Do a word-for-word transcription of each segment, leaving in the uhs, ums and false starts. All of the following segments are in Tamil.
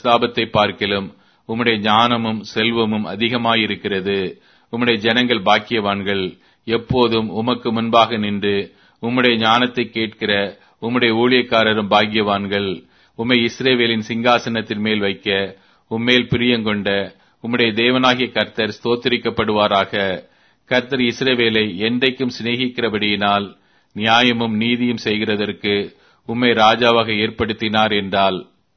பிரஸ்தாபத்தை பார்க்கிலும் உம்முடைய ஞானமும் செல்வமும் அதிகமாயிருக்கிறது. உம்முடைய ஜனங்கள் பாக்கியவான்கள். எப்போதும் உமக்கு முன்பாக நின்று உம்முடைய ஞானத்தை கேட்கிற உம்முடைய ஊழியக்காரரும் பாக்கியவான்கள். உம்மை இஸ்ரவேலின் சிங்காசனத்தின் மேல் வைக்க உம்மேல் பிரியங்கொண்ட உம்முடைய தேவனாகிய கர்த்தர் ஸ்தோத்திரிக்கப்படுவாராக. கர்த்தர் இஸ்ரவேலை என்றைக்கும் சிநேகிக்கிறபடியினால் நியாயமும் நீதியும் செய்கிறதற்கு உம்மை ராஜாவாக ஏற்படுத்தினார் என்றாள்.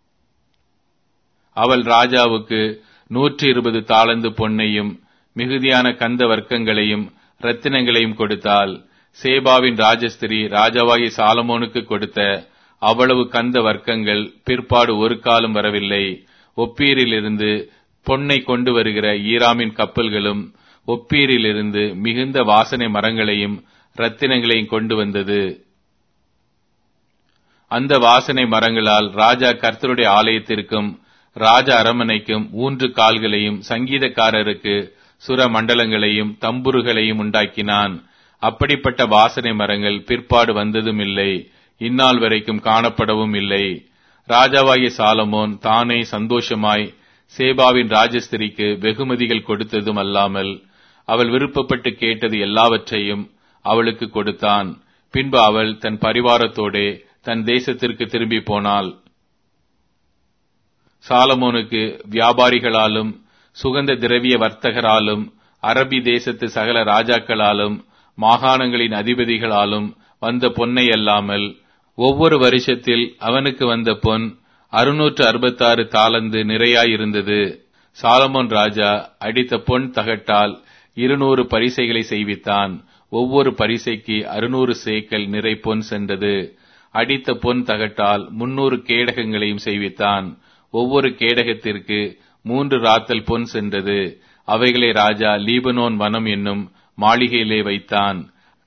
அவள் ராஜாவுக்கு நூற்றி இருபது தாலந்து பொன்னையும் மிகுதியான கந்த வர்க்கங்களையும் ரத்தினங்களையும் கொடுத்தாள். சேபாவின் ராஜஸ்திரி ராஜாவாகி சாலமோனுக்கு கொடுத்த அவ்வளவு கந்த வர்க்கங்கள் பிற்பாடு ஒரு காலம் வரவில்லை. ஒப்பீரிலிருந்து பொன்னை கொண்டு வருகிற ஈராமின் கப்பல்களும் ஒப்பீரிலிருந்து மிகுந்த வாசனை மரங்களையும் ரத்தினங்களையும் கொண்டு வந்தது. அந்த வாசனை மரங்களால் ராஜா கர்த்தருடைய ஆலயத்திற்கும் ராஜ அரமனைக்கும் ஊன்று கால்களையும் சங்கீதக்காரருக்கு சுர மண்டலங்களையும் தம்புருகளையும் உண்டாக்கினான். அப்படிப்பட்ட வாசனை மரங்கள் பிற்பாடு வந்ததும் இல்லை, இந்நாள் வரைக்கும் காணப்படவும் இல்லை. ராஜாவாகிய சாலமோன் தானே சந்தோஷமாய் சேபாவின் ராஜஸ்திரிக்கு வெகுமதிகள் கொடுத்ததும் அல்லாமல் அவள் விருப்பப்பட்டு கேட்டது எல்லாவற்றையும் அவளுக்கு கொடுத்தான். பின்பு அவள் தன் பரிவாரத்தோடே தன் தேசத்திற்கு திரும்பி போனாள். சாலமோனுக்கு வியாபாரிகளாலும் சுகந்த திரவிய வர்த்தகராலும் அரபி தேசத்து சகல ராஜாக்களாலும் மாகாணங்களின் அதிபதிகளாலும் வந்த பொன்னை அல்லாமல் ஒவ்வொரு வருஷத்தில் அவனுக்கு வந்த பொன் அறுநூற்று அறுபத்தாறு தாலந்து நிறையாயிருந்தது. சாலமோன் ராஜா அடித்த பொன் தகட்டால் இருநூறு பரிசைகளை செய்வித்தான். ஒவ்வொரு பரிசைக்கு அறுநூறு சேக்கல் நிறை பொன் சென்றது. அடித்த பொன் தகட்டால் முன்னூறு கேடகங்களையும் செய்வித்தான். ஒவ்வொரு கேடகத்திற்கு மூன்று ராத்தல் பொன் சென்றது. அவைகளை ராஜா லீபனோன் வனம் என்னும் மாளிகையிலே வைத்தான்.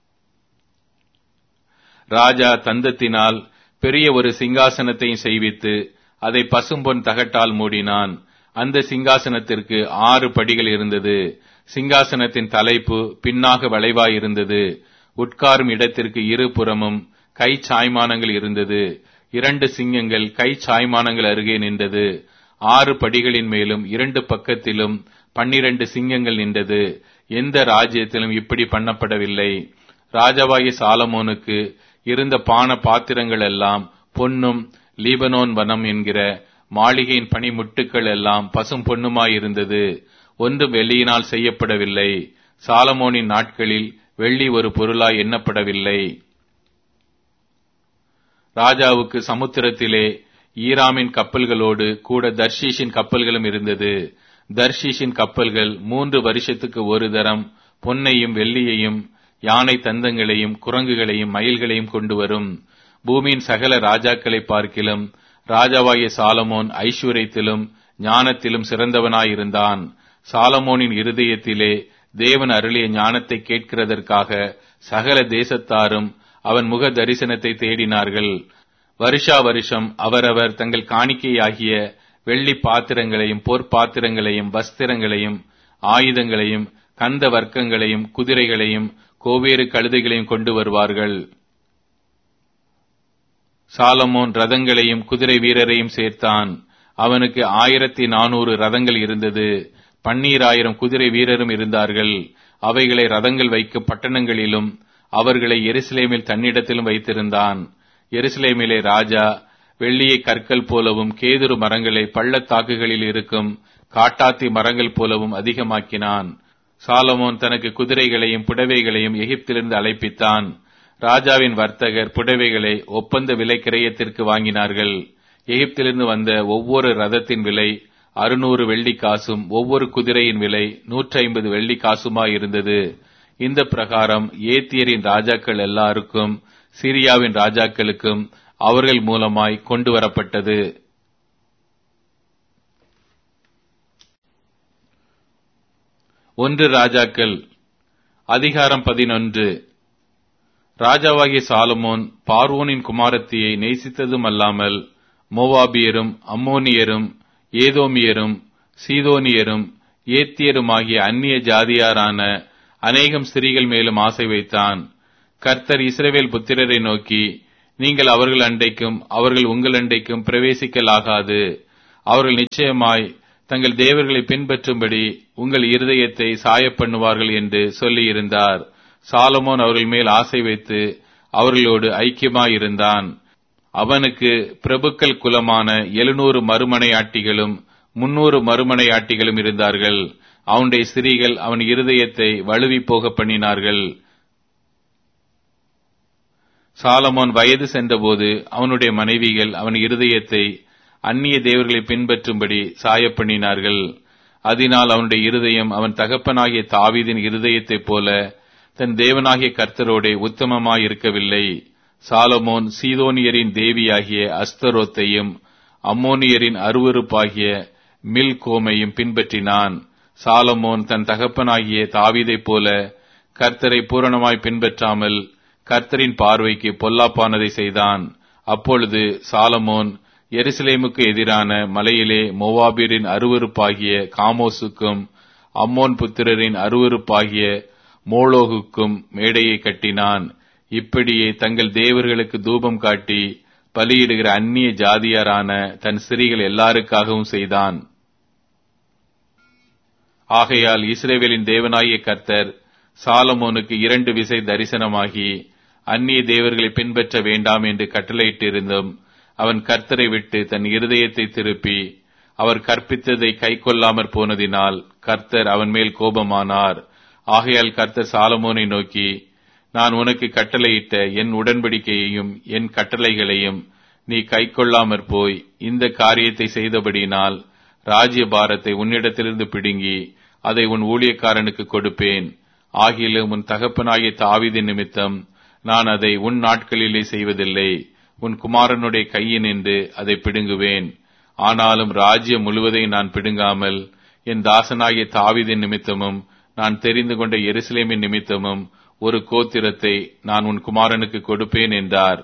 ராஜா தந்தத்தினால் பெரிய ஒரு சிங்காசனத்தையும் செய்வித்து அதை பசும்பொன் தகட்டால் மூடினான். அந்த சிங்காசனத்திற்கு ஆறு படிகள் இருந்தது. சிங்காசனத்தின் தலைப்பு பின்னாக வளைவாயிருந்தது. உட்காரும் இடத்திற்கு இரு புறமும் கை சாய்மானங்கள் இருந்தது. இரண்டு சிங்கங்கள் கை சாய்மானங்கள் அருகே நின்றது. ஆறு படிகளின் மேலும் இரண்டு பக்கத்திலும் பன்னிரண்டு சிங்கங்கள் நின்றது. எந்த ராஜ்யத்திலும் இப்படி பண்ணப்படவில்லை. ராஜாவாகிய சாலமோனுக்கு இருந்த பான பாத்திரங்கள் எல்லாம் பொன்னும் லீபனோன் வனம் என்கிற மாளிகையின் பனிமுட்டுக்கள் எல்லாம் பசும் பொன்னுமாயிருந்தது. ஒன்று வெள்ளியினால் செய்யப்படவில்லை. சாலமோனின் நாட்களில் வெள்ளி ஒரு பொருளாய் எண்ணப்படவில்லை. ராஜாவுக்கு சமுத்திரத்திலே ஈராமின் கப்பல்களோடு கூட தர்ஷீஷின் கப்பல்களும் இருந்தது. தர்ஷீஷின் கப்பல்கள் மூன்று வருஷத்துக்கு ஒரு தரம் பொன்னையும் வெள்ளியையும் யானை தந்தங்களையும் குரங்குகளையும் மயில்களையும் கொண்டு வரும். பூமியின் சகல ராஜாக்களை பார்க்கிலும் ராஜாவாகிய சாலமோன் ஐஸ்வர்யத்திலும் ஞானத்திலும் சிறந்தவனாயிருந்தான். சாலமோனின் இருதயத்திலே தேவன் அருளிய ஞானத்தை கேட்கிறதற்காக சகல தேசத்தாரும் அவன் முக தரிசனத்தை தேடினார்கள். வருஷா வருஷம் அவரவர் தங்கள் காணிக்கையாகிய வெள்ளி பாத்திரங்களையும் பொற்பாத்திரங்களையும் வஸ்திரங்களையும் ஆயுதங்களையும் கந்த வர்க்கங்களையும் குதிரைகளையும் கோவேறு கழுதைகளையும் கொண்டு வருவார்கள். சாலமோன் ரதங்களையும் குதிரை வீரரையும் சேர்த்தான். அவனுக்கு ஆயிரத்தி நானூறு ரதங்கள் இருந்தது. பன்னீராயிரம் குதிரை வீரரும் இருந்தார்கள். அவைகளை ரதங்கள் வைக்கும் பட்டணங்களிலும் அவர்களை எருசலேமில் தன்னிடத்திலும் வைத்திருந்தான். எருசலேமிலே ராஜா வெள்ளியை கற்கள் போலவும் கேதுரு மரங்களை பள்ளத்தாக்குகளில் இருக்கும் காட்டாத்தி மரங்கள் போலவும் அதிகமாக்கினான். சாலமோன் தனக்கு குதிரைகளையும் புடவைகளையும் எகிப்திலிருந்து அழைப்பித்தான். ராஜாவின் வர்த்தகர் புடவைகளை ஒப்பந்த விலை கிரயத்திற்கு வாங்கினார்கள். எகிப்திலிருந்து வந்த ஒவ்வொரு ரதத்தின் விலை அறுநூறு வெள்ளி காசும் ஒவ்வொரு குதிரையின் விலை நூற்றி ஐம்பது வெள்ளி காசுமாயிருந்தது. இந்த பிரகாரம் ஏத்தியரின் ராஜாக்கள் எல்லாருக்கும் சிரியாவின் ராஜாக்களுக்கும் அவர்கள் மூலமாய் கொண்டு வரப்பட்டது. ஒன்று ராஜாக்கள் அதிகாரம் பதினொன்று. ராஜாவாகிய சாலமோன் பார்வோனின் குமாரத்தியை நேசித்ததும் அல்லாமல் மோவாபியரும் அம்மோனியரும் ஏதோமியரும் சீதோனியரும் ஏத்தியருமாகிய அந்நிய ஜாதியாரான அநேகம் ஸ்திரீகள் மேலும் ஆசை வைத்தான். கர்த்தர் இஸ்ரவேல் புத்திரரை நோக்கி, நீங்கள் அவர்கள் அண்டைக்கும் அவர்கள் உங்கள் அண்டைக்கும் பிரவேசிக்கலாகாது, அவர்கள் நிச்சயமாய் தங்கள் தேவர்களை பின்பற்றும்படி உங்கள் இருதயத்தை சாயப்பண்ணுவார்கள் என்று சொல்லியிருந்தார். சாலமோன் அவர்கள் மேல் ஆசை வைத்து அவர்களோடு ஐக்கியமாயிருந்தான். அவனுக்கு பிரபுக்கள் குலமான எழுநூறு மறுமனையாட்டிகளும் முன்னூறு மறுமனையாட்டிகளும் இருந்தார்கள். அவனுடைய ஸ்திரீகள் அவன் இருதயத்தை வலுவி போக பண்ணினார்கள். சாலமோன் வயது சென்றபோது அவனுடைய மனைவிகள் அவன் இருதயத்தை அந்நிய தேவர்களை பின்பற்றும்படி சாயப்பண்ணினார்கள். அதனால் அவனுடைய இருதயம் அவன் தகப்பனாகிய தாவீதின் இருதயத்தைப் போல தன் தேவனாகிய கர்த்தரோடே உத்தமமாயிருக்கவில்லை. சாலமோன் சீதோனியரின் தேவியாகிய அஸ்தரோத்தையும் அம்மோனியரின் அருவருப்பாகிய மில்கோமையும் பின்பற்றினான். சாலமோன் தன் தகப்பனாகிய தாவீதைப் போல கர்த்தரை பூரணமாய் பின்பற்றாமல் கர்த்தரின் பார்வைக்கு பொல்லாப்பானதை செய்தான். அப்பொழுது சாலமோன் எருசலேமுக்கு எதிரான மலையிலே மோவாபியரின் அருவருப்பாகிய காமோசுக்கும் அம்மோன் புத்திரரின் அருவருப்பாகிய மோளோகுக்கும் மேடையை கட்டினான். இப்படியே தங்கள் தேவர்களுக்கு தூபம் காட்டி பலியிடுகிற அந்நிய ஜாதியாரான தன் ஸ்திரீகள் எல்லாருக்காகவும் செய்தான். ஆகையால் இஸ்ரவேலின் தேவனாகிய கர்த்தர் சாலமோனுக்கு இரண்டு விசை தரிசனமாகி அந்நிய தேவர்களை பின்பற்ற வேண்டாம் என்று கட்டளையிட்டிருந்தும் அவன் கர்த்தரை விட்டு தன் இருதயத்தை திருப்பி அவர் கற்பித்ததை கை கொள்ளாமற் போனதினால் கர்த்தர் அவன் மேல் கோபமானார். ஆகையால் கர்த்தர் சாலமோனை நோக்கி, நான் உனக்கு கட்டளையிட்ட என் உடன்படிக்கையையும் என் கட்டளைகளையும் நீ கை கொள்ளாமற் போய் இந்த காரியத்தை செய்தபடியினால் ராஜ்ய பாரத்தை உன்னிடத்திலிருந்து பிடுங்கி அதை உன் ஊழியக்காரனுக்கு கொடுப்பேன். ஆகிலும் உன் தகப்பனாகிய தாவீதின் நிமித்தம் நான் அதை உன் நாட்களிலே செய்வதில்லை. உன் குமாரனுடைய கையினின்று அதை பிடுங்குவேன். ஆனாலும் ராஜ்யம் முழுவதையும் நான் பிடுங்காமல் என் தாசனாகிய தாவீதின் நிமித்தமும் நான் தெரிந்து கொண்ட எருசலேமின் நிமித்தமும் ஒரு கோத்திரத்தை நான் உன் குமாரனுக்கு கொடுப்பேன் என்றார்.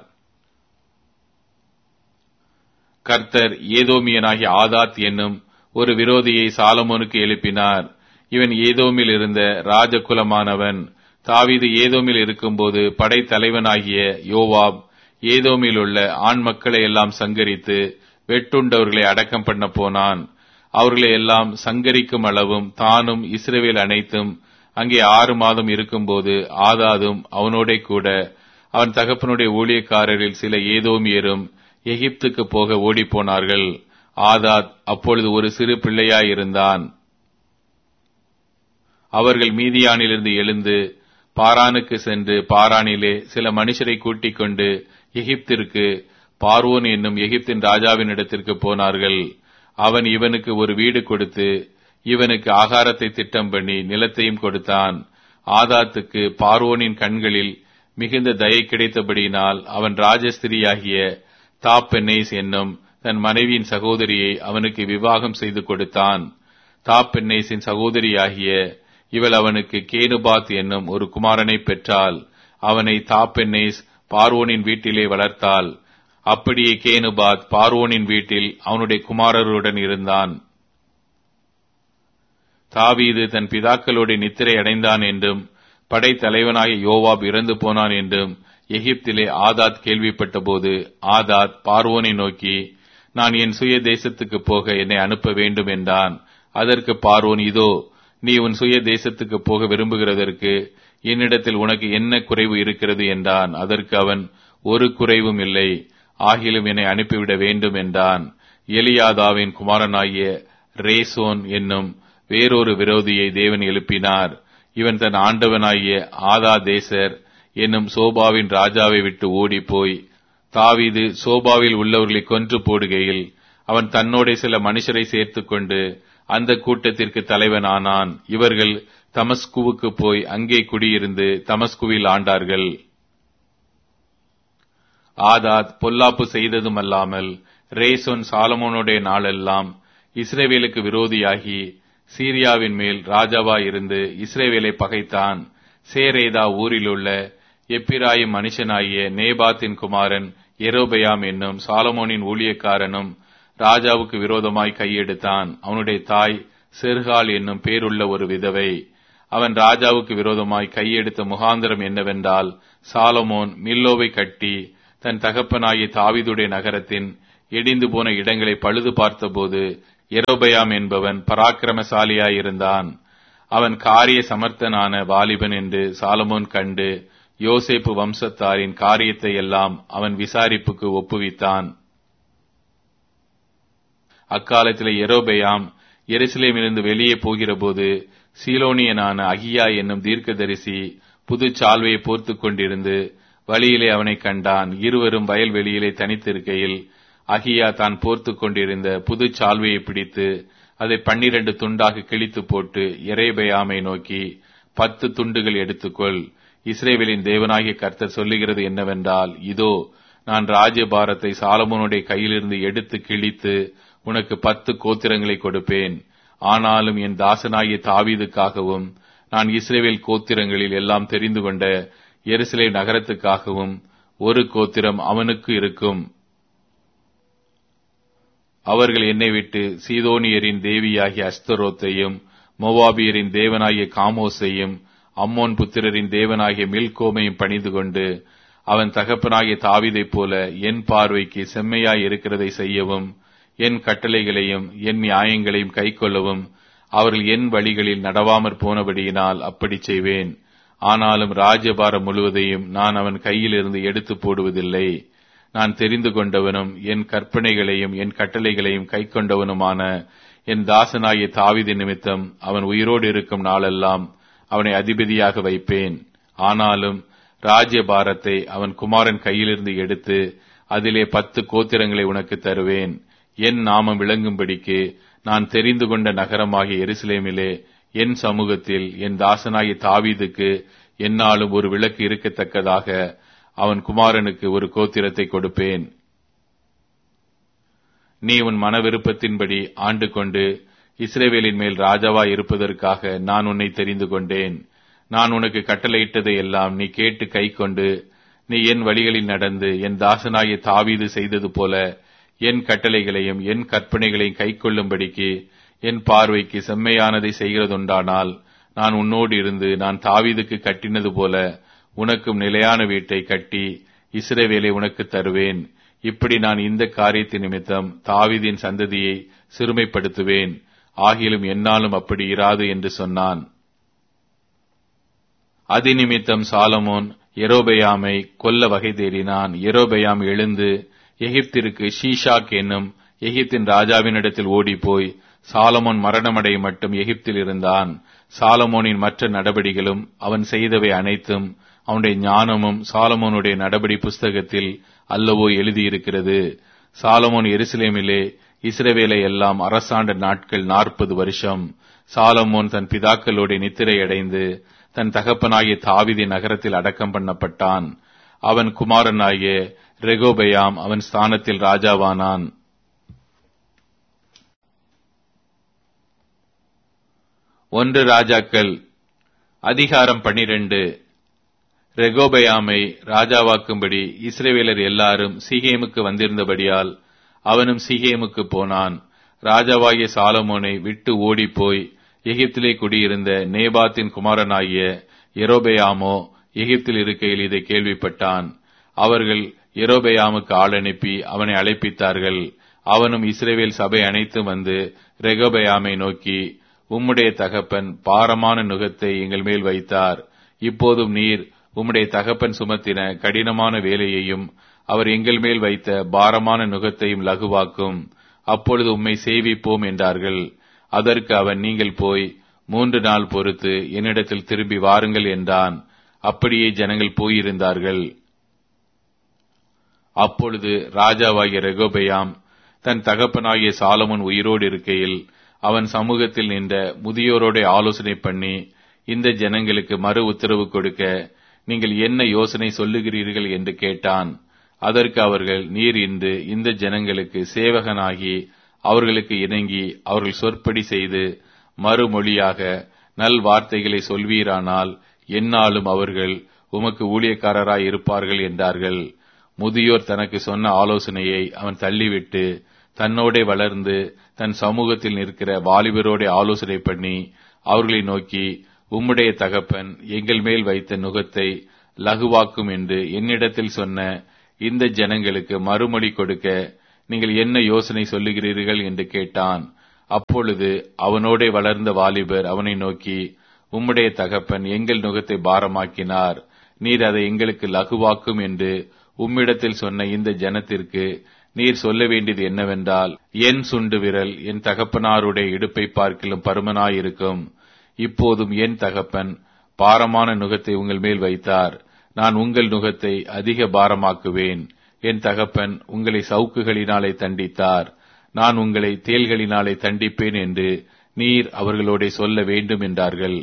கர்த்தர் ஏதோமியனாகிய ஆதாத் என்னும் ஒரு விரோதியை சாலமோனுக்கு எழுப்பினார். இவன் ஏதோமில் இருந்த ராஜகுலமானவன். தாவீது ஏதோமில் இருக்கும்போது படைத்தலைவனாகிய யோவாப் ஏதோமில் உள்ள ஆண் மக்களை எல்லாம் சங்கரித்து வெட்டுண்டவர்களை அடக்கம் பண்ண போனான். அவர்களை எல்லாம் சங்கரிக்கும் அளவும் தானும் இஸ்ரவேல் அனைத்தும் அங்கே ஆறு மாதம் இருக்கும்போது ஆதாதும் அவனோட கூட அவன் தகப்பனுடைய ஊழியக்காரரில் சில ஏதோமியரும் எகிப்துக்கு போக ஓடிப்போனார்கள். ஆதாத் அப்பொழுது ஒரு சிறு பிள்ளையாயிருந்தான். அவர்கள் மீதியானிலிருந்து எழுந்து பாரானுக்கு சென்று பாரானிலே சில மனுஷரை கூட்டிக் கொண்டு எகிப்திற்கு பார்வோன் என்னும் எகிப்தின் ராஜாவின் இடத்திற்கு போனார்கள். அவன் இவனுக்கு ஒரு வீடு கொடுத்து இவனுக்கு ஆகாரத்தை திட்டம் பண்ணி நிலத்தையும் கொடுத்தான். ஆதாத்துக்கு பார்வோனின் கண்களில் மிகுந்த தயை கிடைத்தபடியினால் அவன் ராஜஸ்திரியாகிய தாப்பென்னேஸ் என்னும் தன் மனைவியின் சகோதரியை அவனுக்கு விவாகம் செய்து கொடுத்தான். தாப்பென்னேசின் சகோதரியாகிய இவள் அவனுக்கு கேனுபாத் என்னும் ஒரு குமாரனை பெற்றாள். அவனை தாப்பென்னேஸ் பார்வோனின் வீட்டிலே வளர்த்தாள். அப்படியே கேனுபாத் பார்வோனின் வீட்டில் அவனுடைய குமாரருடன் இருந்தான். தாவீது தன் பிதாக்களோடு நித்திரை அடைந்தான் என்றும் படைத்தலைவனாகிய யோவாப் இறந்து போனான் என்றும் எகிப்திலே ஆதாத் கேள்விப்பட்ட போது ஆதாத் பார்வோனை நோக்கி, நான் என் சுய தேசத்துக்கு போக என்னை அனுப்ப வேண்டும் என்றான். அதற்கு பார்வோன், இதோ நீ உன் சுய தேசத்துக்கு போக விரும்புகிறதற்கு என்னிடத்தில் உனக்கு என்ன குறைவு இருக்கிறது என்றான். அதற்கு அவன், ஒரு குறைவும் இல்லை, ஆகிலும் என்னை அனுப்பிவிட வேண்டும் என்றான். எலியாதாவின் குமாரனாகிய ரேசோன் என்னும் வேறொரு விரோதியை தேவன் எழுப்பினார். இவன் தன் ஆண்டவனாகிய ஆதா தேசர் என்னும் சோபாவின் ராஜாவை விட்டு ஓடி போய் தாவீது சோபாவில் உள்ளவர்களை கொன்று போடுகையில் அவன் தன்னோட சில மனுஷரை சேர்த்துக் கொண்டு அந்த கூட்டத்திற்கு தலைவனானான். இவர்கள் தமஸ்குவுக்கு போய் அங்கே குடியிருந்து தமஸ்குவில் ஆண்டார்கள். ஆதாத் பொல்லாப்பு செய்ததும் அல்லாமல் ரேசோன் சாலமோனுடைய நாளெல்லாம் இஸ்ரவேலுக்கு விரோதியாகி சீரியாவின் மேல் ராஜாவாயிருந்து இஸ்ரவேலை பகைத்தான். சேரேதா ஊரிலுள்ள எப்பிராயிம் மனுஷனாகிய நேபாத்தின் குமாரன் எரோபெயாம் என்னும் சாலமோனின் ஊழியக்காரனும் ராஜாவுக்கு விரோதமாய் கையெடுத்தான். அவனுடைய தாய் செர்கால் என்னும் பேருள்ள ஒரு விதவை. அவன் ராஜாவுக்கு விரோதமாய் கையெடுத்த முகாந்திரம் என்னவென்றால், சாலமோன் மில்லோவை கட்டி தன் தகப்பனாகிய தாவீதுடைய நகரத்தின் இடிந்து போன இடங்களை பழுது பார்த்தபோது யெரொபெயாம் என்பவன் பராக்கிரமசாலியாயிருந்தான். அவன் காரிய சமர்த்தனான வாலிபன் என்று சாலமோன் கண்டு யோசேப்பு வம்சத்தாரின் காரியத்தை எல்லாம் அவன் விசாரிப்புக்கு ஒப்புவித்தான். அக்காலத்திலே யெரொபெயாம் எருசலேமிலிருந்து வெளியே போகிறபோது சீலோனியனான அகியா என்னும் தீர்க்கதரிசி புது சால்வையை போர்த்து கொண்டிருந்து வழியிலே அவனை கண்டான். இருவரும் வயல்வெளியிலே தனித்திருக்கையில் அகியா தான் போர்த்து கொண்டிருந்த புது சால்வையை பிடித்து அதை பன்னிரண்டு துண்டாக கிழித்து போட்டு யெரொபெயாமை நோக்கி, பத்து துண்டுகள் எடுத்துக்கொள். இஸ்ரவேலின் தேவனாகிய கர்த்தர் சொல்லுகிறது என்னவென்றால், இதோ நான் ராஜ்யபாரத்தை சாலமோனுடைய கையிலிருந்து எடுத்து கிழித்து உனக்கு பத்து கோத்திரங்களை கொடுப்பேன். ஆனாலும் என் தாசனாகிய தாவீதுக்காகவும் நான் இஸ்ரவேல் கோத்திரங்களில் எல்லாம் தெரிந்து கொண்ட எருசலேம் நகரத்துக்காகவும் ஒரு கோத்திரம் அவனுக்கு இருக்கும். அவர்கள் என்னை விட்டு சீதோனியரின் தேவியாகிய அஸ்தரோத்தையும் மோவாபியரின் தேவனாகிய காமோசையும் அம்மோன் புத்திரரின் தேவனாகிய மில்கோமையும் பணிந்து கொண்டு அவன் தகப்பனாகிய தாவீதைப் போல என் பார்வைக்கு செம்மையாய் இருக்கிறதை செய்யவும் என் கட்டளைகளையும் என் நியாயங்களையும் கைக்கொள்ளவும் அவர்கள் என் வழிகளில் நடவாமற் போனபடியினால் அப்படி செய்வேன். ஆனாலும் ராஜ்யபாரம் முழுவதையும் நான் அவன் கையிலிருந்து எடுத்து போடுவதில்லை. நான் தெரிந்து கொண்டவனும் என் கற்பனைகளையும் என் கட்டளைகளையும் கைக்கொண்டவனுமான என் தாசனாகிய தாவீது நிமித்தம் அவன் உயிரோடு இருக்கும் நாளெல்லாம் அவனை அதிபதியாக வைப்பேன். ஆனாலும் ராஜ்யபாரத்தை அவன் குமாரன் கையிலிருந்து எடுத்து அதிலே பத்து கோத்திரங்களை உனக்கு தருவேன். என் நாமம் விளங்கும்படிக்கு நான் தெரிந்து கொண்ட நகரமாகிய எருசலேமிலே என் சமூகத்தில் என் தாசனாகிய தாவீதுக்கு என்னாலும் ஒரு விளக்கு இருக்கத்தக்கதாக அவன் குமாரனுக்கு ஒரு கோத்திரத்தை கொடுப்பேன். நீ உன் மன விருப்பத்தின்படி ஆண்டு கொண்டு இஸ்ரவேலின் மேல் ராஜாவாய் இருப்பதற்காக நான் உன்னை தெரிந்து கொண்டேன். நான் உனக்கு கட்டளையிட்டதை எல்லாம் நீ கேட்டு கைக்கொண்டு நீ என் வழிகளில் நடந்து என் தாசனாகிய தாவீது செய்தது போல என் கட்டளைகளையும் என் கற்பனைகளையும் கைக்கொள்ளும்படிக்கு என் பார்வைக்கு செம்மையானதை செய்கிறதுண்டானால் நான் உன்னோடு இருந்து நான் தாவீதுக்கு கட்டினது போல உனக்கும் நிலையான வீட்டை கட்டி இஸ்ரவேலை உனக்கு தருவேன். இப்படி நான் இந்த காரியத்தின் நிமித்தம் தாவீதின் சந்ததியை சிறுமைப்படுத்துவேன். ஆகிலும் என்னாலும் அப்படி இராது என்று சொன்னான். அதிநிமித்தம் சாலமோன் யெரொபெயாமை கொல்ல வகை தேடினான். யெரொபெயாம் எழுந்து எகிப்திற்கு ஷீஷாக் என்னும் எகிப்தின் ராஜாவினிடத்தில் ஓடிப்போய் சாலமோன் மரணமடைய மட்டும் எகிப்தில் இருந்தான். சாலமோனின் மற்ற நடபடிகளும் அவன் செய்தவை அனைத்தும் அவனுடைய ஞானமும் சாலமோனுடைய நடபடி புஸ்தகத்தில் அல்லவோ எழுதியிருக்கிறது. சாலமோன் எருசலேமிலே இஸ்ரவேலை எல்லாம் அரசாண்ட நாட்கள் நாற்பது வருஷம். சாலமோன் தன் பிதாக்களோடு நித்திரை அடைந்து தன் தகப்பனாகிய தாவீதின் நகரத்தில் அடக்கம் பண்ணப்பட்டான். அவன் குமாரனாகிய ரெகோபெயாம் அவன் ஸ்தானத்தில் ராஜாவானான். ஒன்று ராஜாக்கள் அதிகாரம் பனிரெண்டு. ரெகோபெயாமை ராஜாவாக்கும்படி இஸ்ரவேலர் எல்லாரும் சீகேமுக்கு வந்திருந்தபடியால் அவனும் சீகேமுக்கு போனான். ராஜாவாகிய சாலமோனை விட்டு ஓடிப்போய் எகிப்திலே குடியிருந்த நேபாத்தின் குமாரனாகிய யெரொபெயாமோ எகிப்தில் இருக்கையில் இதை கேள்விப்பட்டான். அவர்கள் யெரொபெயாமுக்கு ஆள் அனுப்பி அவனை அழைப்பித்தார்கள். அவனும் இஸ்ரவேல் சபை அனைத்தும் வந்து ரெகோபெயாமை நோக்கி, உம்முடைய தகப்பன் பாரமான நுகத்தை எங்கள் மேல் வைத்தார். இப்போதும் நீர் உம்முடைய தகப்பன் சுமத்தின கடினமான வேலையையும் அவர் எங்கள் மேல் வைத்த பாரமான நுகத்தையும் லகுவாக்கும். அப்பொழுது உம்மை சேவிப்போம் என்றார்கள். அதற்கு அவன், நீங்கள் போய் மூன்று நாள் பொறுத்து என்னிடத்தில் திரும்பி வாருங்கள் என்றான். அப்படியே ஜனங்கள் போயிருந்தார்கள். அப்பொழுது ராஜாவாகிய ரெகோபெயாம் தன் தகப்பனாகிய சாலமோன் உயிரோடு இருக்கையில் அவன் சமூகத்தில் நின்ற முதியோரோட ஆலோசனை பண்ணி, இந்த ஜனங்களுக்கு மறு உத்தரவு கொடுக்க நீங்கள் என்ன யோசனை சொல்லுகிறீர்கள் என்று கேட்டான். அதற்கு அவர்கள், நீர் இன்று இந்த ஜனங்களுக்கு சேவகனாகி அவர்களுக்கு இணங்கி அவர்கள் சொற்படி செய்து மறுமொழியாக நல் வார்த்தைகளை சொல்வீரானால் எந்நாளும் அவர்கள் உமக்கு ஊழியக்காரராய் இருப்பார்கள் என்றார்கள். முதியோர் தனக்கு சொன்ன ஆலோசனையை அவன் தள்ளிவிட்டு தன்னோடே வளர்ந்து தன் சமூகத்தில் நிற்கிற வாலிபரோட ஆலோசனை பண்ணி அவர்களை நோக்கி, உம்முடைய தகப்பன் எங்கள் மேல் வைத்த நுகத்தை லகுவாக்கும் என்று என்னிடத்தில் சொன்ன இந்த ஜனங்களுக்கு மறுமொழி கொடுக்க நீங்கள் என்ன யோசனை சொல்லுகிறீர்கள் என்று கேட்டான். அப்பொழுது அவனோடே வளர்ந்த வாலிபர் அவனை நோக்கி, உம்முடைய தகப்பன் எங்கள் நுகத்தை பாரமாக்கினார், நீர் அதை எங்களுக்கு லகுவாக்கும் என்று உம்மிடத்தில் சொன்ன இந்த ஜனத்திற்கு நீர் சொல்ல வேண்டியது என்னவென்றால், என் சுண்டு விரல் என் தகப்பனாருடைய இடுப்பை பார்க்கிலும் பருமனாயிருக்கும். இப்போதும் என் தகப்பன் பாரமான நுகத்தை உங்கள் மேல் வைத்தார், நான் உங்கள் நுகத்தை அதிக பாரமாக்குவேன். என் தகப்பன் உங்களை சவுக்குகளினாலே தண்டித்தார், நான் உங்களை தேள்களினாலே தண்டிப்பேன் என்று நீர் அவர்களோட சொல்ல வேண்டும் என்றார்கள்.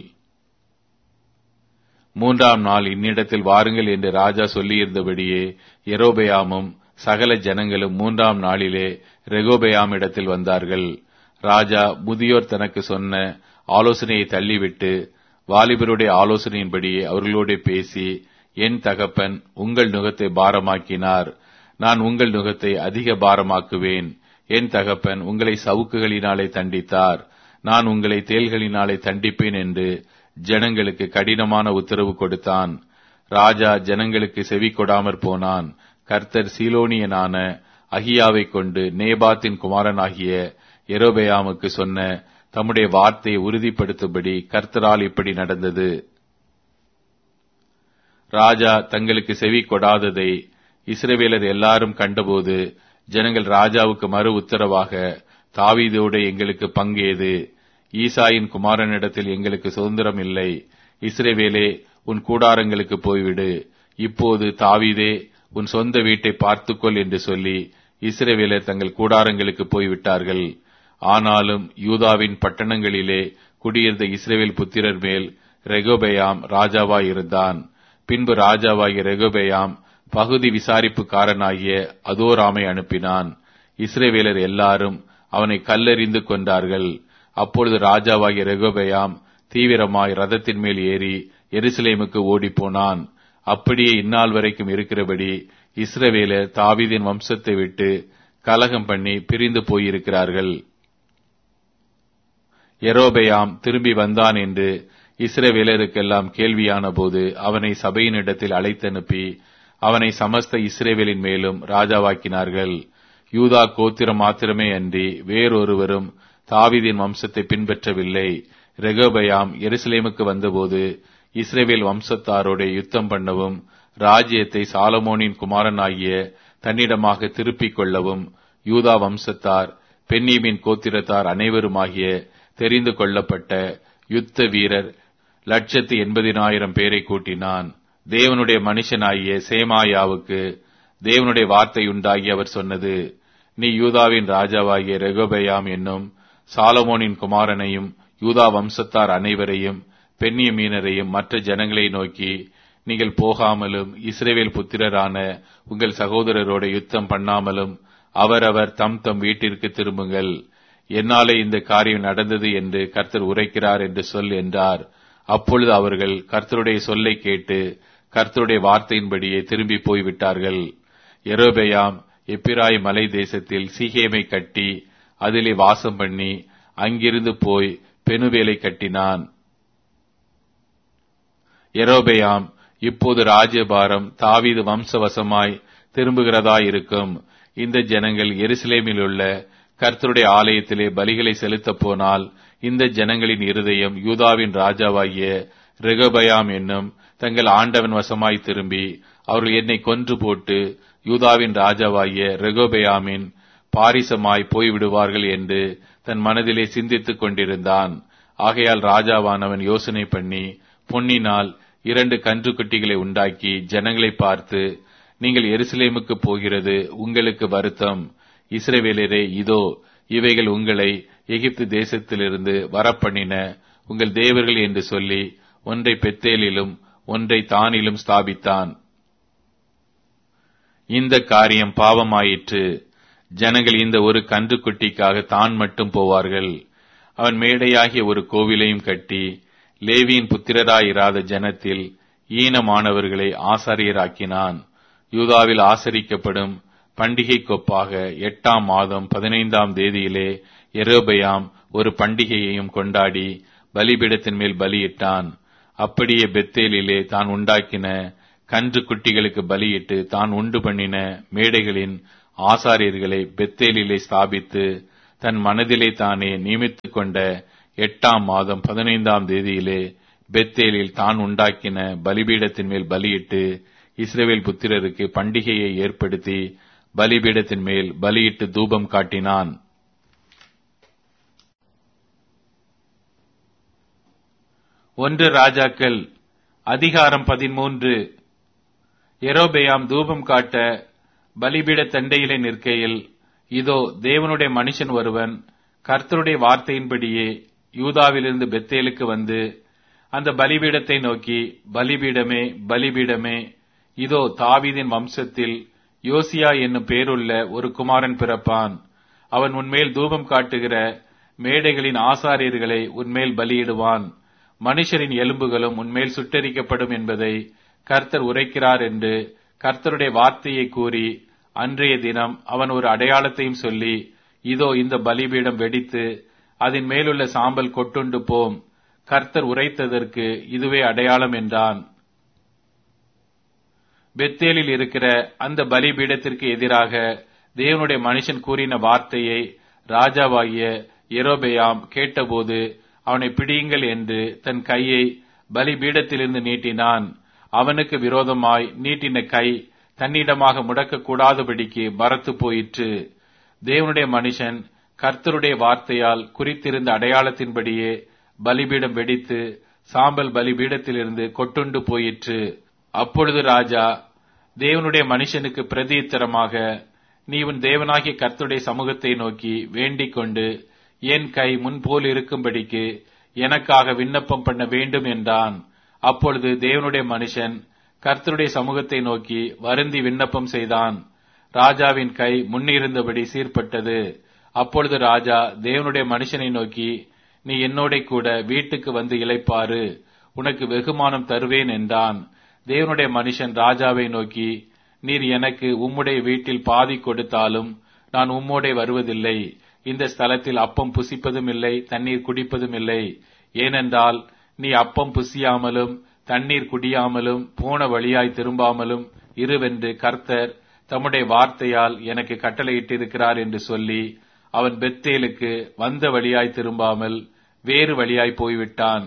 மூன்றாம் நாள் இந்நிடத்தில் வாருங்கள் என்று ராஜா சொல்லியிருந்தபடியே யெரொபெயாமும் சகல ஜனங்களும் மூன்றாம் நாளிலே ரெகொபெயாமிடத்தில் வந்தார்கள். ராஜா முதியோர் தனக்கு சொன்ன ஆலோசனையை தள்ளிவிட்டு வாலிபருடைய ஆலோசனையின்படியே அவர்களோட பேசி, என் தகப்பன் உங்கள் நுகத்தை பாரமாக்கினார், நான் உங்கள் நுகத்தை அதிக பாரமாக்குவேன். என் தகப்பன் உங்களை சவுக்குகளினாலே தண்டித்தார், நான் உங்களை தேள்களினாலே தண்டிப்பேன் என்று ஜனங்களுக்கு கடினமான உத்தரவு கொடுத்தான். ராஜா ஜனங்களுக்கு செவி கொடாமற் போனான். கர்த்தர் சீலோனியனான அகியாவை கொண்டு நேபாத்தின் குமாரனாகிய யெரொபெயாமுக்கு சொன்ன தம்முடைய வார்த்தையை உறுதிப்படுத்தும்படி கர்த்தரால் இப்படி நடந்தது. ராஜா தங்களுக்கு செவி கொடாததை இஸ்ரவேலர் எல்லாரும் கண்டபோது ஜனங்கள் ராஜாவுக்கு மறு உத்தரவாக, தாவீதோடு எங்களுக்கு பங்கேது, ஈசாயின் குமாரனிடத்தில் எங்களுக்கு சுதந்திரம் இல்லை, இஸ்ரவேலே உன் கூடாரங்களுக்கு போய்விடு, இப்போது தாவீதே உன் சொந்த வீட்டை பார்த்துக்கொள் என்று சொல்லி இஸ்ரவேலர் தங்கள் கூடாரங்களுக்கு போய்விட்டார்கள். ஆனாலும் யூதாவின் பட்டணங்களிலே குடியிருந்த இஸ்ரவேல் புத்திரர் மேல் ரெகொபெயாம் ராஜாவாய் இருந்தான். பின்பு ராஜாவாகிய ரெகொபெயாம் பகுதி விசாரிப்புக்காரனாகிய அதோராமை அனுப்பினான். இஸ்ரவேலர் எல்லாரும் அவனை கல்லெறிந்து கொண்டார்கள். அப்பொழுது ராஜாவாகிய ரெகொபெயாம் தீவிரமாய் ரதத்தின் மேல் ஏறி எருசலேமுக்கு ஓடிப்போனான். அப்படியே இந்நாள் வரைக்கும் இருக்கிறபடி இஸ்ரவேலர் தாவீதின் வம்சத்தை விட்டு கலகம் பண்ணி பிரிந்து போயிருக்கிறார்கள். யெரொபெயாம் திரும்பி வந்தான் என்று இஸ்ரவேலருக்கெல்லாம் கேள்வியான போது அவனை சபையினிடத்தில் அழைத்தனுப்பி அவனை சமஸ்த இஸ்ரவேலின் மேலும் ராஜாவாக்கினார்கள். யூதா கோத்திரம் மாத்திரமே அன்றி வேறொருவரும் தாவீதின் வம்சத்தை பின்பற்றவில்லை. ரெகொபெயாம் எருசலேமுக்கு வந்தபோது இஸ்ரவேல் வம்சத்தாரோட யுத்தம் பண்ணவும் ராஜ்யத்தை சாலமோனின் குமாரனாகிய தன்னிடமாக திருப்பிக் கொள்ளவும் யூதா வம்சத்தார் பென்யமீன் கோத்திரத்தார் அனைவருமாகிய தெரிந்து கொள்ளப்பட்ட யுத்த வீரர் லட்சத்து எண்பதினாயிரம் பேரை கூட்டினான். தேவனுடைய மனுஷனாகிய சேமாயாவுக்கு தேவனுடைய வார்த்தை உண்டாகி அவர் சொன்னது, நீ யூதாவின் ராஜாவாகிய ரெகொபெயாம் என்னும் சாலமோனின் குமாரனையும் யூதா வம்சத்தார் அனைவரையும் பென்யமீனரையும் மற்ற ஜனங்களை நோக்கி, நீங்கள் போகாமலும் இஸ்ரவேல் புத்திரரான உங்கள் சகோதரரோட யுத்தம் பண்ணாமலும் அவரவர் தம் தம் வீட்டிற்கு திரும்புங்கள். என்னாலே இந்த காரியம் நடந்தது என்று கர்த்தர் உரைக்கிறார் என்று சொல் என்றார். அப்பொழுது அவர்கள் கர்த்தருடைய சொல்லை கேட்டு கர்த்தருடைய வார்த்தையின்படியே திரும்பி போய்விட்டார்கள். யெரொபெயாம் எப்பிராய் மலை தேசத்தில் சீகேமை கட்டி அதிலே வாசம் பண்ணி அங்கிருந்து போய் பெனுவேலை கட்டினான். யெரொபெயாம் இப்போது ராஜ்யபாரம் தாவீது வம்சவசமாய் திரும்புகிறதாயிருக்கும். இந்த ஜனங்கள் எருசலேமில் உள்ள கர்த்தருடைய ஆலயத்திலே பலிகளை செலுத்தப் போனால் இந்த ஜனங்களின் இருதயம் யூதாவின் ராஜாவாகிய ரெகொபெயாம் என்னும் தங்கள் ஆண்டவன் வசமாய் திரும்பி அவர்கள் என்னை கொன்று போட்டு யூதாவின் ராஜாவாகிய ரெகொபெயாமின் பாரிசமாய் போய்விடுவார்கள் என்று தன் மனதிலே சிந்தித்துக் கொண்டிருந்தான். ஆகையால் ராஜாவானவன் யோசனை பண்ணி பொன்னினால் இரண்டு கன்றுக்குட்டிகளை உண்டாக்கி ஜனங்களை பார்த்து, நீங்கள் எருசலேமுக்கு போகிறது உங்களுக்கு வருத்தம். இஸ்ரவேலரே, இதோ இவைகள் உங்களை எகிப்து தேசத்திலிருந்து வரப்பண்ணின உங்கள் தேவர்கள் என்று சொல்லி ஒன்றை பெத்தேலிலும் ஒன்றை தானிலும் ஸ்தாபித்தான். இந்த காரியம் பாவமாயிற்று. ஜனங்கள் இந்த ஒரு கன்றுக்குட்டிக்காக தான் மட்டும் போவார்கள். அவன் மேடையாகிய ஒரு கோவிலையும் கட்டி லேவியின் புத்திரராயிராத ஜனத்தில் ஈனமானவர்களை ஆசாரியராக்கினான். யூதாவில் ஆசரிக்கப்படும் பண்டிகை கொப்பாக எட்டாம் மாதம் பதினைந்தாம் தேதியிலே யெரொபெயாம் ஒரு பண்டிகையையும் கொண்டாடி பலிபீடத்தின் மேல் பலியிட்டான். அப்படியே பெத்தேலிலே தான் உண்டாக்கின கன்று குட்டிகளுக்கு பலியிட்டு தான் உண்டு பண்ணின மேடைகளின் ஆசாரியர்களை பெத்தேலிலே ஸ்தாபித்து தன் மனதிலே தானே நியமித்துக் கொண்ட எட்டாம் மாதம் பதினைந்தாம் தேதியிலே பெத்தேலில் தான் உண்டாக்கின பலிபீடத்தின் மேல் பலியிட்டு இஸ்ரவேல் புத்திரருக்கு பண்டிகையை ஏற்படுத்தி பலிபீடத்தின் மேல் பலியிட்டு தூபம் காட்டினான். ஒன்று ராஜாக்கள் அதிகாரம் பதிமூன்று. யெரொபெயாம் தூபம் காட்ட பலிபீட தண்டையிலே நிற்கையில், இதோ தேவனுடைய மனுஷன் ஒருவன் கர்த்தருடைய வார்த்தையின்படியே யூதாவிலிருந்து பெத்தேலுக்கு வந்து அந்த பலிபீடத்தை நோக்கி, பலிபீடமே பலிபீடமே, இதோ தாவீதின் வம்சத்தில் யோசியா என்னும் பேருள்ள ஒரு குமாரன் பிறப்பான். அவன் உன்மேல் தூபம் காட்டுகிற மேடைகளின் ஆசாரியர்களை உன்மேல் பலியிடுவான். மனுஷரின் எலும்புகளும் உன்மேல் சுட்டெரிக்கப்படும் என்பதை கர்த்தர் உரைக்கிறார் என்று கர்த்தருடைய வார்த்தையை கூறி, அன்றைய தினம் அவன் ஒரு அடையாளத்தையும் சொல்லி, இதோ இந்த பலிபீடம் வெடித்து அதன் மேலுள்ள சாம்பல் கொட்டுண்டு போம். கர்த்தர் உரைத்ததற்கு இதுவே அடையாளம் என்றான். பெத்தேலில் இருக்கிற அந்த பலிபீடத்திற்கு எதிராக தேவனுடைய மனுஷன் கூறின வார்த்தையை ராஜாவாகிய யெரொபெயாம் கேட்டபோது, அவனை பிடியுங்கள் என்று தன் கையை பலிபீடத்திலிருந்து நீட்டினான். அவனுக்கு விரோதமாய் நீட்டின கை தன்னிடமாக முடக்கக்கூடாதபடிக்கு மரத்து போயிற்று. தேவனுடைய மனுஷன் கர்த்தருடைய வார்த்தையால் குறித்திருந்த அடையாளத்தின்படியே பலிபீடம் வெடித்து சாம்பல் பலிபீடத்திலிருந்து கொட்டுண்டு போயிற்று. அப்பொழுது ராஜா தேவனுடைய மனுஷனுக்கு பிரதியுத்தரமாக, நீ உன் தேவனாகிய கர்த்தருடைய சமூகத்தை நோக்கி வேண்டிக் கொண்டு என் கை முன்போல் இருக்கும்படிக்கு எனக்காக விண்ணப்பம் பண்ண வேண்டும் என்றான். அப்பொழுது தேவனுடைய மனுஷன் கர்த்தருடைய சமூகத்தை நோக்கி வருந்தி விண்ணப்பம் செய்தான். ராஜாவின் கை முன்னிருந்தபடி சீர்பட்டது. அப்பொழுது ராஜா தேவனுடைய மனுஷனை நோக்கி, நீ என்னோட கூட வீட்டுக்கு வந்து இளைப்பாரு, உனக்கு வெகுமானம் தருவேன் என்றான். தேவனுடைய மனுஷன் ராஜாவை நோக்கி, நீர் எனக்கு உம்முடைய வீட்டில் பாதி கொடுத்தாலும் நான் உம்மோடே வருவதில்லை. இந்த ஸ்தலத்தில் அப்பம் புசிப்பதும் இல்லை, தண்ணீர் குடிப்பதும் இல்லை. ஏனென்றால் நீ அப்பம் புசியாமலும் தண்ணீர் குடியாமலும் போன வழியாய் திரும்பாமலும் இருவென்று கர்த்தர் தம்முடைய வார்த்தையால் எனக்கு கட்டளையிட்டிருக்கிறார் என்று சொல்லி, அவன் பெத்தேலுக்கு வந்த வழியாய் திரும்பாமல் வேறு வழியாய் போய்விட்டான்.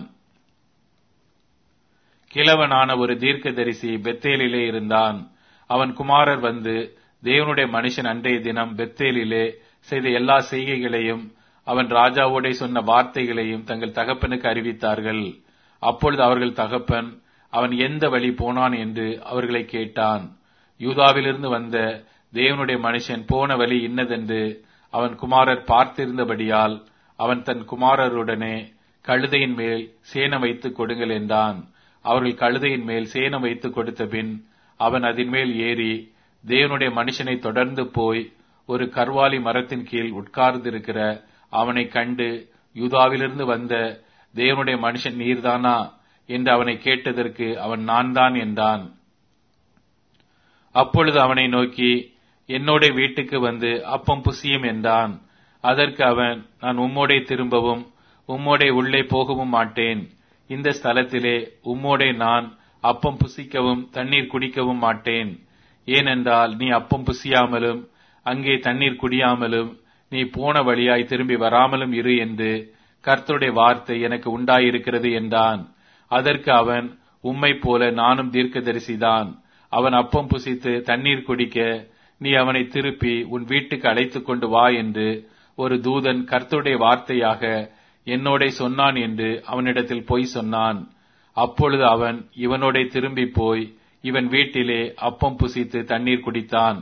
கிழவனான ஒரு தீர்க்கதரிசி பெத்தேலிலே இருந்தான். அவன் குமாரர் வந்து தேவனுடைய மனுஷன் அன்றைய தினம் பெத்தேலிலே செய்த எல்லா செய்கைகளையும் அவன் ராஜாவோடே சொன்ன வார்த்தைகளையும் தங்கள் தகப்பனுக்கு அறிவித்தார்கள். அப்பொழுது அவர்கள் தகப்பன் அவன் எந்த வழி போனான் என்று அவர்களை கேட்டான். யூதாவிலிருந்து வந்த தேவனுடைய மனுஷன் போன வழி இன்னதென்று அவன் குமாரர் பார்த்திருந்தபடியால் அவன் தன் குமாரருடனே கழுதையின் மேல் சேணம் வைத்துக் கொடுங்கள் என்றான். அவர்கள் கழுதையின் மேல் சேணம் வைத்துக் கொடுத்த பின் அவன் அதன் மேல் ஏறி தேவனுடைய மனுஷனை தொடர்ந்து போய் ஒரு கர்வாலி மரத்தின் கீழ் உட்கார்ந்திருக்கிற அவனை கண்டு, யூதாவிலிருந்து வந்த தேவனுடைய மனுஷன் நீர்தானா என்று அவனை கேட்டதற்கு அவன் நான் தான் என்றான். அப்பொழுது அவனை நோக்கி, என்னோட வீட்டுக்கு வந்து அப்பம் புசியும் என்றான். அதற்கு அவன், நான் உம்மோடே திரும்பவும் உம்மோடே உள்ளே போகவும் மாட்டேன். இந்த ஸ்தலத்திலே உம்மோடே நான் அப்பம் புசிக்கவும் தண்ணீர் குடிக்கவும் மாட்டேன். ஏனென்றால் நீ அப்பம் புசியாமலும் அங்கே தண்ணீர் குடியாமலும் நீ போன வழியாய் திரும்பி வராமலும் இரு என்று கர்த்தருடைய வார்த்தை எனக்கு உண்டாயிருக்கிறது என்றான். அதற்கு அவன், உம்மை போல நானும் தீர்க்கதரிசிதான். அவன் அப்பம் புசித்து தண்ணீர் குடிக்க நீ அவனை திருப்பி உன் வீட்டுக்கு அழைத்துக் கொண்டு வா என்று ஒரு தூதன் கர்த்தருடைய வார்த்தையாக என்னோட சொன்னான் என்று அவனிடத்தில் பொய் சொன்னான். அப்பொழுது அவன் இவனோட திரும்பி போய் இவன் வீட்டிலே அப்பம் புசித்து தண்ணீர் குடித்தான்.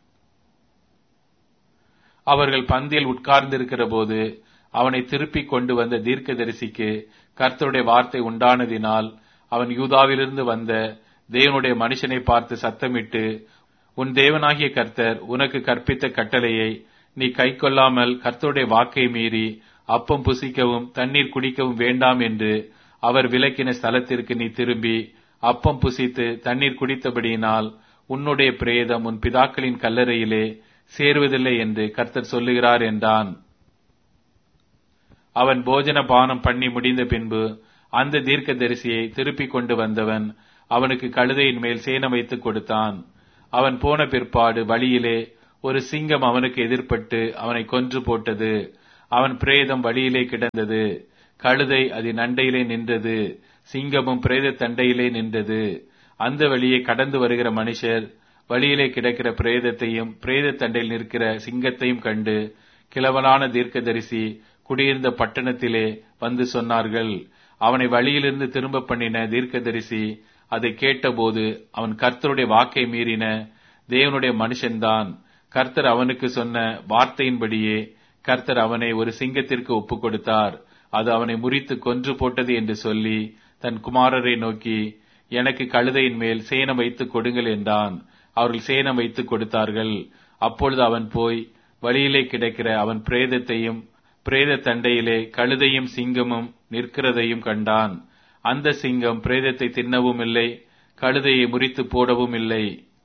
அவர்கள் பந்தியில் உட்கார்ந்திருக்கிற போது அவனை திருப்பிக் கொண்டு வந்த தீர்க்கதரிசிக்கு கர்த்தருடைய வார்த்தை உண்டானதினால் அவன் யூதாவிலிருந்து வந்த தேவனுடைய மனுஷனை பார்த்து சத்தமிட்டு, உன் தேவனாகிய கர்த்தர் உனக்கு கற்பித்த கட்டளையை நீ கைக்கொள்ளாமல் கர்த்தருடைய வாக்கை மீறி அப்பம் புசிக்கவும் தண்ணீர் குடிக்கவும் வேண்டாம் என்று அவர் விலக்கின ஸ்தலத்திற்கு நீ திரும்பி அப்பம் புசித்து தண்ணீர் குடித்தபடியினால் உன்னுடைய பிரேதம் உன் பிதாக்களின் கல்லறையிலே சேருவதில்லை என்று கர்த்தர் சொல்லுகிறார் என்றான். அவன் போஜன பானம் பண்ணி முடிந்த பின்பு அந்த தீர்க்கதரிசியை திருப்பிக் கொண்டு வந்தவன் அவனுக்கு கழுதையின் மேல் சேணம் வைத்துக் கொடுத்தான். அவன் போன பிற்பாடு வழியிலே ஒரு சிங்கம் அவனுக்கு எதிர்ப்பட்டு அவனை கொன்று போட்டது. அவன் பிரேதம் வழியிலே கிடந்தது. கழுதை அதன் அண்டையிலே நின்றது. சிங்கமும் பிரேத தண்டையிலே நின்றது. அந்த வழியே கடந்து வருகிற மனுஷர் வழியிலே கிடக்கிற பிரேதத்தையும் பிரேத தண்டையில் நிற்கிற சிங்கத்தையும் கண்டு கிழவனான தீர்க்கதரிசி குடியிருந்த பட்டணத்திலே வந்து சொன்னார்கள். அவனை வழியிலிருந்து திரும்ப பண்ணின தீர்க்கதரிசி அதை கேட்டபோது, அவன் கர்த்தருடைய வாக்கை மீறின தேவனுடைய மனுஷன்தான். கர்த்தர் அவனுக்கு சொன்ன வார்த்தையின்படியே கர்த்தர் அவனை ஒரு சிங்கத்திற்கு ஒப்புக் கொடுத்தார். அது அவனை முறித்து கொன்று போட்டது என்று சொல்லி தன் குமாரரை நோக்கி, எனக்கு கழுதையின் மேல் சேணம் வைத்துக் கொடுங்கள் என்றான். அவர்கள் சேணம் வைத்துக் கொடுத்தார்கள். அப்பொழுது அவன் போய் வழியிலே கிடக்கிற அவன் பிரேதத்தையும் பிரேத தண்டையிலே கழுதையும் சிங்கமும் நிற்கிறதையும் கண்டான். அந்த சிங்கம் பிரேதத்தை தின்னவும் இல்லை, கழுதையை முறித்து போடவும் இல்லை.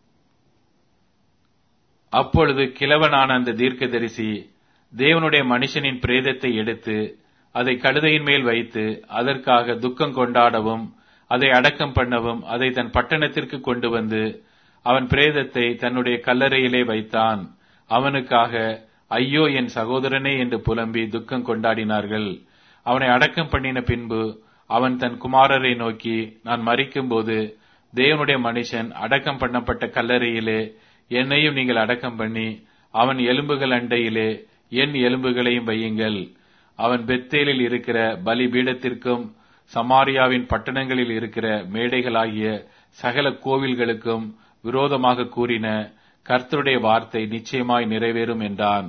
அப்பொழுது கிழவனான அந்த தீர்க்கதரிசி தேவனுடைய மனுஷனின் பிரேதத்தை எடுத்து அதை கழுதையின் மேல் வைத்து அதற்காக துக்கம் கொண்டாடவும் அதை அடக்கம் பண்ணவும் அதை தன் பட்டணத்திற்கு கொண்டு வந்து அவன் பிரேதத்தை தன்னுடைய கல்லறையிலே வைத்தான். அவனுக்காக ஐயோ என் சகோதரனே என்று புலம்பி துக்கம் கொண்டாடினார்கள். அவனை அடக்கம் பண்ணின பின்பு அவன் தன் குமாரரை நோக்கி, நான் மரிக்கும் போது தேவனுடைய மனுஷன் அடக்கம் பண்ணப்பட்ட கல்லறையிலே என்னையும் நீங்கள் அடக்கம் பண்ணி அவன் எலும்புகள் அண்டையிலே என் எலும்புகளையும் வையுங்கள். அவன் பெத்தேலில் இருக்கிற பலி பீடத்திற்கும் சமாரியாவின் பட்டணங்களில் இருக்கிற மேடைகளாகிய சகல கோவில்களுக்கும் விரோதமாக கூறின கர்த்தருடைய வார்த்தை நிச்சயமாய் நிறைவேறும் என்றான்.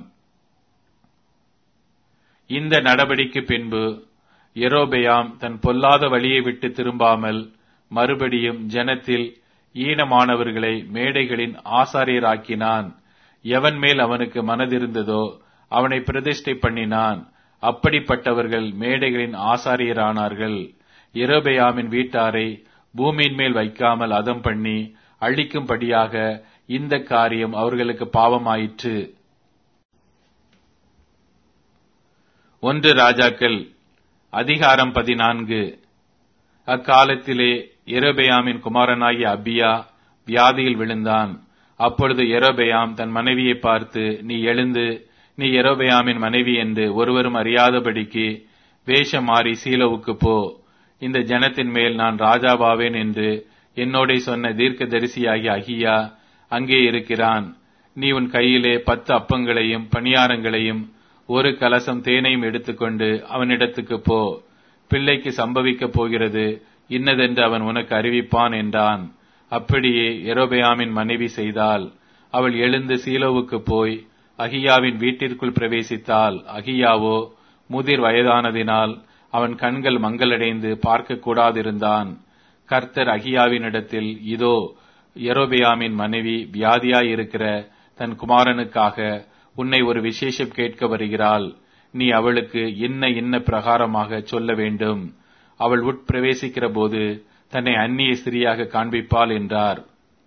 இந்த நடபடிக்கு பின்பு யெரொபெயாம் தன் பொல்லாத வழியை விட்டு திரும்பாமல் மறுபடியும் ஜனத்தில் ஈனமானவர்களை மேடைகளின் ஆசாரியராக்கினான். எவன் மேல் அவனுக்கு மனதிருந்ததோ அவனை பிரதிஷ்டை பண்ணினான். அப்படிப்பட்டவர்கள் மேடைகளின் ஆசாரியரானார்கள். யெரொபெயாமின் வீட்டாரை பூமியின் மேல் வைக்காமல் அதம் பண்ணி அழிக்கும்படியாக இந்த காரியம் அவர்களுக்கு பாவமாயிற்று. ஒன்று ராஜாக்கள் அதிகாரம் பதினான்கு. அக்காலத்திலே யெரொபெயாமின் குமாரனாகிய அபியா வியாதியில் விழுந்தான். அப்பொழுது யெரொபெயாம் தன் மனைவியை பார்த்து, நீ எழுந்து நீ யெரொபெயாமின் மனைவி என்று ஒருவரும் அறியாதபடிக்கு வேஷம் மாறி சீலோவுக்கு போ. இந்த ஜனத்தின் மேல் நான் ராஜாவாவேன் என்று என்னோட சொன்ன தீர்க்க தரிசியாகிய அகியா அங்கே இருக்கிறான். நீ உன் கையிலே பத்து அப்பங்களையும் பணியாரங்களையும் ஒரு கலசம் தேனையும் எடுத்துக்கொண்டு அவனிடத்துக்கு போ. பிள்ளைக்கு சம்பவிக்கப் போகிறது இன்னதென்று அவன் உனக்கு அறிவிப்பான் என்றான். அப்படியே யெரொபெயாமின் மனைவி செய்தாள். அவள் எழுந்து சீலோவுக்கு போய் அகியாவின் வீட்டிற்குள் பிரவேசித்தாள். அகியாவோ முதிர் வயதானதினால் அவன் கண்கள் மங்களடைந்து பார்க்க கூடாதிருந்தான். கர்த்தர் அகியாவினிடத்தில், இதோ யெரொபெயாமின் மனைவி வியாதியாயிருக்கிற தன் குமாரனுக்காக உன்னை ஒரு விசேஷம் கேட்க வருகிறாள். நீ அவளுக்கு இன்ன இன்ன பிரகாரமாக சொல்ல வேண்டும். அவள் உட்பிரவேசிக்கிற போது தன்னை அந்நிய ஸ்திரியாக காண்பிப்பாள் என்றார்.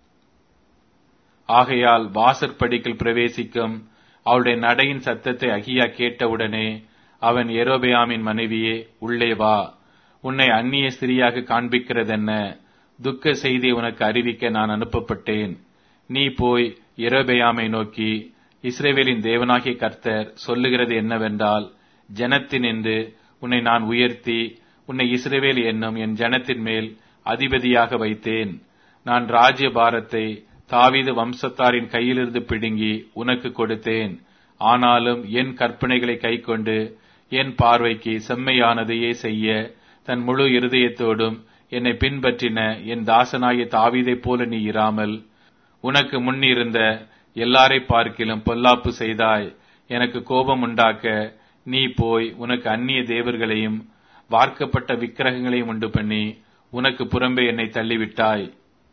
ஆகையால் வாசற்படிக்குள் பிரவேசிக்கும் அவளுடைய நடையின் சத்தத்தை அகியா கேட்டவுடனே அவன், யெரொபெயாமின் மனைவியே, உள்ளே வா. உன்னை அந்நிய ஸ்திரியாக காண்பிக்கிறதென்ன? துக்க செய்தி உனக்கு அறிவிக்க நான் அனுப்பப்பட்டேன். நீ போய் யெரொபெயாமை நோக்கி, இஸ்ரவேலின் தேவனாகிய கர்த்தர் சொல்லுகிறது என்னவென்றால், ஜனத்தினின்று உன்னை நான் உயர்த்தி உன்னை இஸ்ரவேல் என்னும் என் ஜனத்தின் மேல் அதிபதியாக வைத்தேன். நான் ராஜ்ய பாரத்தை தாவீது வம்சத்தாரின் கையிலிருந்து பிடுங்கி உனக்கு கொடுத்தேன். ஆனாலும் என் கற்பனைகளை கைக்கொண்டு என் பார்வைக்கு செம்மையானதையே செய்ய தன் முழு இருதயத்தோடும் என்னை பின்பற்றின என் தாசனாகிய தாவீதைப் போல நீ இராமல் உனக்கு முன்னிருந்த எல்லாரை பார்க்கிலும் பொல்லாப்பு செய்தாய். எனக்கு கோபம் உண்டாக்க நீ போய் உனக்கு அந்நிய தேவர்களையும் வார்க்கப்பட்ட விக்கிரகங்களையும் உண்டு பண்ணி உனக்கு புறம்பே என்னை தள்ளிவிட்டாய்.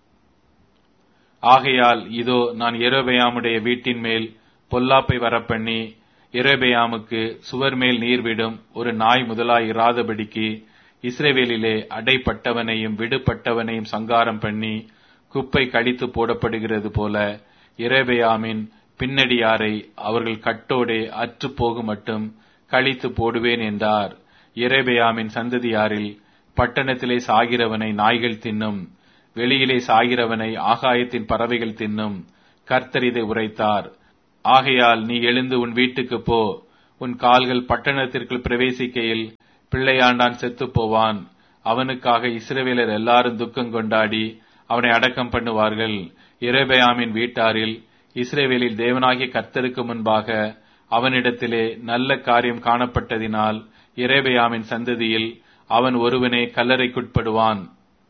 ஆகையால் இதோ நான் யெரொபெயாமுடைய வீட்டின் மேல் பொல்லாப்பை வரப்பண்ணி யெரொபெயாமுக்கு சுவர் மேல் நீர்விடும் ஒரு நாய் முதலாய் இராதபடிக்கு இஸ்ரவேலிலே அடைப்பட்டவனையும் விடுபட்டவனையும் சங்காரம் பண்ணி குப்பை கடித்து போடப்படுகிறது போல யெரொபெயாமின் பின்னடியாரை அவர்கள் கட்டோடே அற்று போகும் மட்டும் கழித்து போடுவேன் என்றார். யெரொபெயாமின் சந்ததியாரில் பட்டணத்திலே சாகிறவனை நாய்கள் தின்னும், வெளியிலே சாகிறவனை ஆகாயத்தின் பறவைகள் தின்னும். கர்த்தர் இதை உரைத்தார். ஆகையால் நீ எழுந்து உன் வீட்டுக்கு போ. உன் கால்கள் பட்டணத்திற்குள் பிரவேசிக்கையில் பிள்ளையாண்டான் செத்துப் போவான். அவனுக்காக இஸ்ரவேலர் எல்லாரும் துக்கம் கொண்டாடி அவனை அடக்கம் பண்ணுவார்கள். யெரொபெயாமின் வீட்டாரில் இஸ்ரவேலில் தேவனாகிய கர்த்தருக்கு முன்பாக அவனிடத்திலே நல்ல காரியம் காணப்பட்டதினால் யெரொபெயாமின் சந்ததியில் அவன் ஒருவனே கல்லறைக்குட்படுவான்.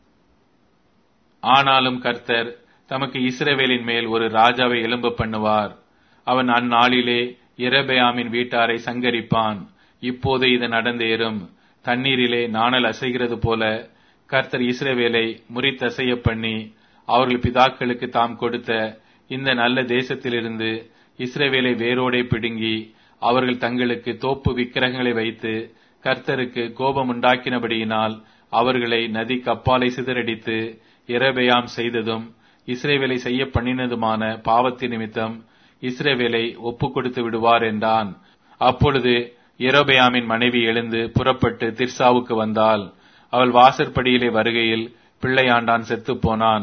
ஆனாலும் கர்த்தர் தமக்கு இஸ்ரவேலின் மேல் ஒரு ராஜாவை எழும்ப பண்ணுவார். அவன் அந்நாளிலே யெரொபெயாமின் வீட்டாரை சங்கரிப்பான். இப்போது இது நடந்தேறும். தண்ணீரிலே நாணல் அசைகிறது போல கர்த்தர் இஸ்ரவேலை முறித்தசைய பண்ணி அவர்கள் பிதாக்களுக்கு தாம் கொடுத்த இந்த நல்ல தேசத்திலிருந்து இஸ்ரவேலை வேரோடே பிடுங்கி அவர்கள் தங்களுக்கு தோப்பு விக்கிரகங்களை வைத்து கர்த்தருக்கு கோபம் உண்டாக்கினபடியினால் அவர்களை நதிக்கு அப்பாலை சிதறடித்து யெரொபெயாம் செய்ததும் இஸ்ரவேலை செய்ய பண்ணினதுமான பாவத்தின் நிமித்தம் இஸ்ரவேலை ஒப்புக் கொடுத்து விடுவார் என்றான். அப்பொழுது யெரொபெயாமின் மனைவி எழுந்து புறப்பட்டு திர்சாவுக்கு வந்தாள். அவள் வாசற்படியிலே வருகையில் பிள்ளையாண்டான் செத்துப் போனான்.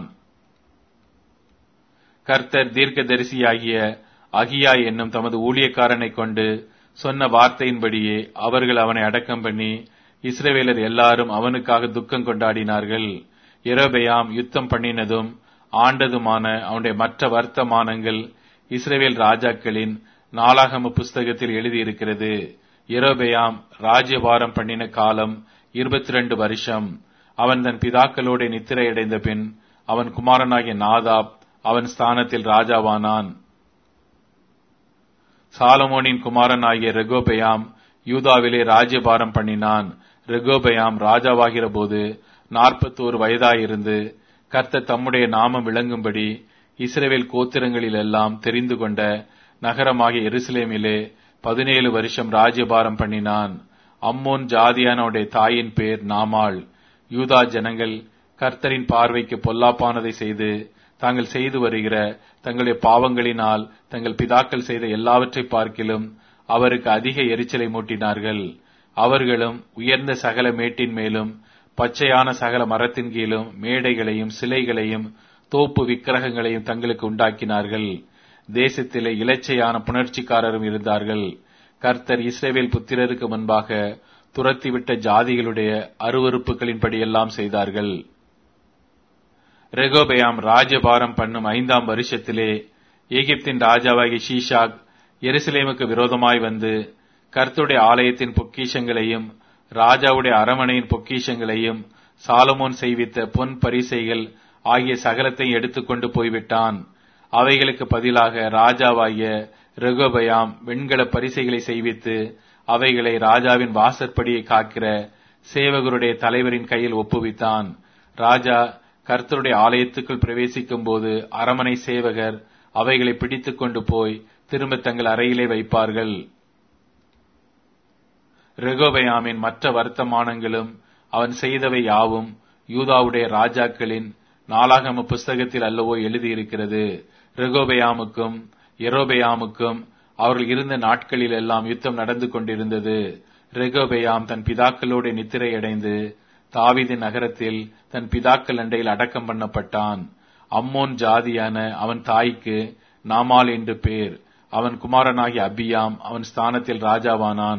கர்த்தர் தீர்க்கதரிசியாகிய அகியா என்னும் தமது ஊழியக்காரனை கொண்டு சொன்ன வார்த்தையின்படியே அவர்கள் அவனை அடக்கம் பண்ணி இஸ்ரவேலர் எல்லாரும் அவனுக்காக துக்கம் கொண்டாடினார்கள். யெரொபெயாம் யுத்தம் பண்ணினதும் ஆண்டதுமான அவனுடைய மற்ற வர்த்தமானங்கள் இஸ்ரவேல் ராஜாக்களின் நாளாகம புஸ்தகத்தில் எழுதியிருக்கிறது. யெரொபெயாம் ராஜ்யபாரம் பண்ணின காலம் இருபத்தி இரண்டு வருஷம். அவன் தன் பிதாக்களோட நித்திரையடைந்த பின் அவன் குமாரனாகிய நாதாப் அவன் ஸ்தானத்தில் ராஜாவானான். சாலமோனின் குமாரனாகிய ரெகோபெயாம் யூதாவிலே ராஜ்யபாரம் பண்ணினான். ரெகோபெயாம் ராஜாவாகிற போது நாற்பத்தோரு வயதாயிருந்து கர்த்தர் தம்முடைய நாமம் விளங்கும்படி இஸ்ரவேல் கோத்திரங்களில் எல்லாம் தெரிந்து கொண்ட நகரமாகிய எருசலேமிலே பதினேழு வருஷம் ராஜ்யபாரம் பண்ணினான். அம்மோன் ஜாதியானோடைய தாயின் பேர் நாமாள். யூதா ஜனங்கள் கர்த்தரின் பார்வைக்கு பொல்லாப்பானதை செய்து தாங்கள் செய்து வருகிற தங்களுடைய பாவங்களினால் தங்கள் பிதாக்கள் செய்த எல்லாவற்றை பார்க்கிலும் அவருக்கு அதிக எரிச்சலை மூட்டினார்கள். அவர்களும் உயர்ந்த சகல மேட்டின் மேலும் பச்சையான சகல மரத்தின் கீழும் மேடைகளையும் சிலைகளையும் தோப்பு விக்கிரகங்களையும் தங்களுக்கு உண்டாக்கினார்கள். தேசத்திலே இலச்சையான புணர்ச்சிக்காரரும் இருந்தார்கள். கர்த்தர் இஸ்ரவேல் புத்திரருக்கு முன்பாக துரத்திவிட்ட ஜாதிகளுடைய அருவருப்புகளின்படியெல்லாம் செய்தார்கள். ரெகோபெயாம் ராஜபாரம் பண்ணும் ஐந்தாம் வருஷத்திலே எகிப்தின் ராஜாவாகிய ஷீஷாக் எருசலேமுக்கு விரோதமாய் வந்து கர்த்தருடைய ஆலயத்தின் பொக்கிஷங்களையும் ராஜாவுடைய அரமனையின் பொக்கிஷங்களையும் சாலமோன் செய்வித்த பொன் பரிசைகள் ஆகிய சகலத்தை எடுத்துக்கொண்டு போய்விட்டான். அவைகளுக்கு பதிலாக ராஜாவாகிய ரெகோபெயாம் வெண்கல பரிசைகளை செய்வித்து அவைகளை ராஜாவின் வாசற்படியை காக்கிற சேவகருடைய தலைவரின் கையில் ஒப்புவித்தான். ராஜா கர்த்தருடைய ஆலயத்துக்குள் பிரவேசிக்கும் போது அரமனை சேவகர் அவைகளை பிடித்துக் கொண்டு போய் திரும்ப தங்கள் அறையிலே வைப்பார்கள். ரெகோபெயாமின் மற்ற வர்த்தமானங்களும் அவன் செய்தவை யாவும் யூதாவுடைய ராஜாக்களின் நாளாகம புஸ்தகத்தில் அல்லவோ எழுதியிருக்கிறது. ரெகோபெயாமுக்கும் யெரொபெயாமுக்கும் அவர்கள் இருந்த நாட்களில் எல்லாம் யுத்தம் நடந்து கொண்டிருந்தது. ரெகோபெயாம் தன் பிதாக்களோடு நித்திரையடைந்து தாவீதின் நகரத்தில் தன் பிதாக்கள் அண்டையில் அடக்கம் பண்ணப்பட்டான். அம்மோன் ஜாதியான அவன் தாய்க்கு நாமால் என்று பேர். அவன் குமாரனாகிய அபியாம் அவன் ஸ்தானத்தில் ராஜாவானான்.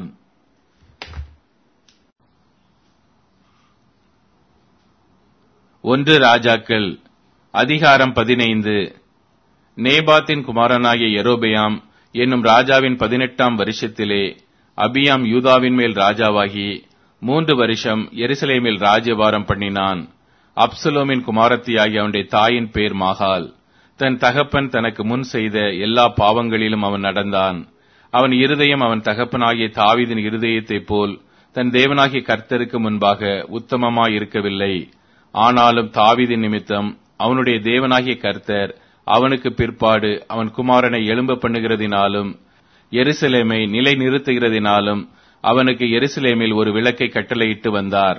ஒன்று ராஜாக்கள் அதிகாரம் பதினைந்து. நேபாத்தின் குமாரனாகிய யெரொபெயாம் என்னும் ராஜாவின் பதினெட்டாம் வருஷத்திலே அபியாம் யூதாவின் மேல் ராஜாவாகி மூன்று வருஷம் எருசலேமில் ராஜ்யபாரம் பண்ணினான். அப்சலோமின் குமாரத்தியாகிய அவனுடைய தாயின் பேர் மாகாள். தன் தகப்பன் தனக்கு முன் செய்த எல்லா பாவங்களிலும் அவன் நடந்தான். அவன் இருதயம் அவன் தகப்பனாகிய தாவீதின் இருதயத்தைப் போல் தன் தேவனாகிய கர்த்தருக்கு முன்பாக உத்தமமாய் இருக்கவில்லை. ஆனாலும் தாவீதின் நிமித்தம் அவனுடைய தேவனாகிய கர்த்தர் அவனுக்கு பிற்பாடு அவன் குமாரனை எழும்ப பண்ணுகிறதினாலும் எருசலேமை நிலை நிறுத்துகிறதினாலும் அவனுக்கு எருசலேமில் ஒரு விளக்கை கட்டளையிட்டு வந்தார்.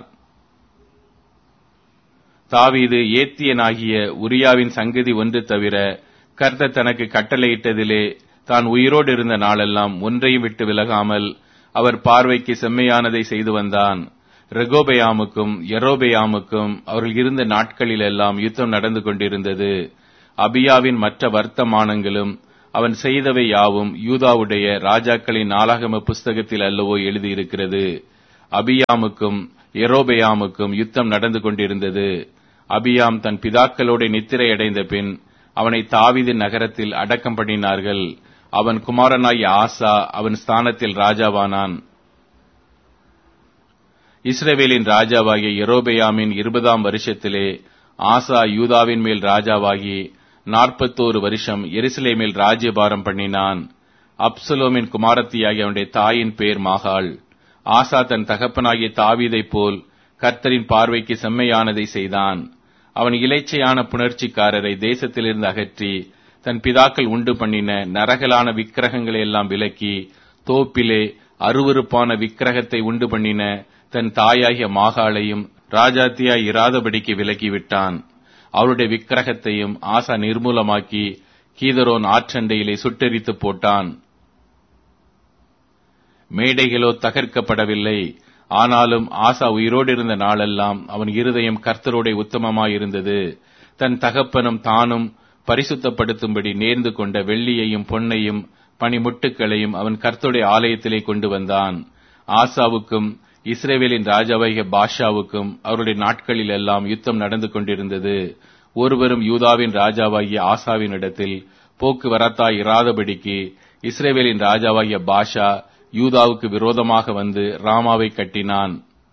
தாவீது ஏத்தியனாகிய உரியாவின் சங்கதி ஒன்று தவிர கர்த்தர் தனக்கு கட்டளையிட்டதிலே தான் உயிரோடு இருந்த நாளெல்லாம் ஒன்றையும் விட்டு விலகாமல் அவர் பார்வைக்கு செம்மையானதை செய்து வந்தான். ரெகோபெயாமுக்கும் யெரொபெயாமுக்கும் அவர்கள் இருந்த நாட்களிலெல்லாம் யுத்தம் நடந்து கொண்டிருந்தது. அபியாவின் மற்ற வர்த்தமானங்களும் அவன் செய்தவை யாவும் யூதாவுடைய ராஜாக்களின் நாளாகம புஸ்தகத்தில் அல்லவோ எழுதியிருக்கிறது. அபியாமுக்கும் யெரொபெயாமுக்கும் யுத்தம் நடந்து கொண்டிருந்தது. அபியாம் தன் பிதாக்களோடு நித்திரை அடைந்த பின் அவனை தாவீதின் நகரத்தில் அடக்கம் பண்ணினார்கள். அவன் குமாரனாகிய ஆசா அவன் ஸ்தானத்தில் ராஜாவானான். இஸ்ரவேலின் ராஜாவாகிய யெரொபெயாமின் இருபதாம் வருஷத்திலே ஆசா யூதாவின் மேல் ராஜாவாகி நாற்பத்தோரு வருஷம் எருசலேமில் ராஜ்யபாரம் பண்ணினான். அப்சலோமின் குமாரத்தியாகிய அவனுடைய தாயின் பேர் மாகாள். ஆசா தன் தகப்பனாகிய தாவீதைப் போல் கர்த்தரின் பார்வைக்கு செம்மையானதை செய்தான். அவன் இலைச்சையான புணர்ச்சிக்காரரை தேசத்திலிருந்து அகற்றி தன் பிதாக்கள் உண்டு பண்ணின நரகலான விக்கிரகங்களை எல்லாம் விலக்கி தோப்பிலே அருவருப்பான விக்கிரகத்தை உண்டு பண்ணின தன் தாயாகிய மாகாளையும் ராஜாத்தியாய் இராதபடிக்கு விலக்கிவிட்டான். அவருடைய விக்கிரகத்தையும் ஆசா நிர்மூலமாக்கி கீதரோன் ஆற்றண்டையிலே சுட்டெரித்து போட்டான். மேடைகளோ தகர்க்கப்படவில்லை. ஆனாலும் ஆசா உயிரோடு இருந்த நாளெல்லாம் அவன் இருதயம் கர்த்தரோட உத்தமமாயிருந்தது. தன் தகப்பனும் தானும் பரிசுத்தப்படுத்தும்படி நேர்ந்து கொண்ட வெள்ளியையும் பொன்னையும் பனிமுட்டுக்களையும் அவன் கர்த்தருடைய ஆலயத்திலே கொண்டு வந்தான். ஆசாவுக்கும் இஸ்ரவேலின் ராஜாவாகிய பாஷாவுக்கும் அவருடைய நாட்களில் எல்லாம் யுத்தம் நடந்து கொண்டிருந்தது. ஒருவரும் யூதாவின் ராஜாவாகிய ஆசாவின் இடத்தில் போக்குவரத்தாய் இராதபடிக்கு இஸ்ரவேலின் ராஜாவாகிய பாஷா யூதாவுக்கு விரோதமாக வந்து ராமாவை கட்டினான்.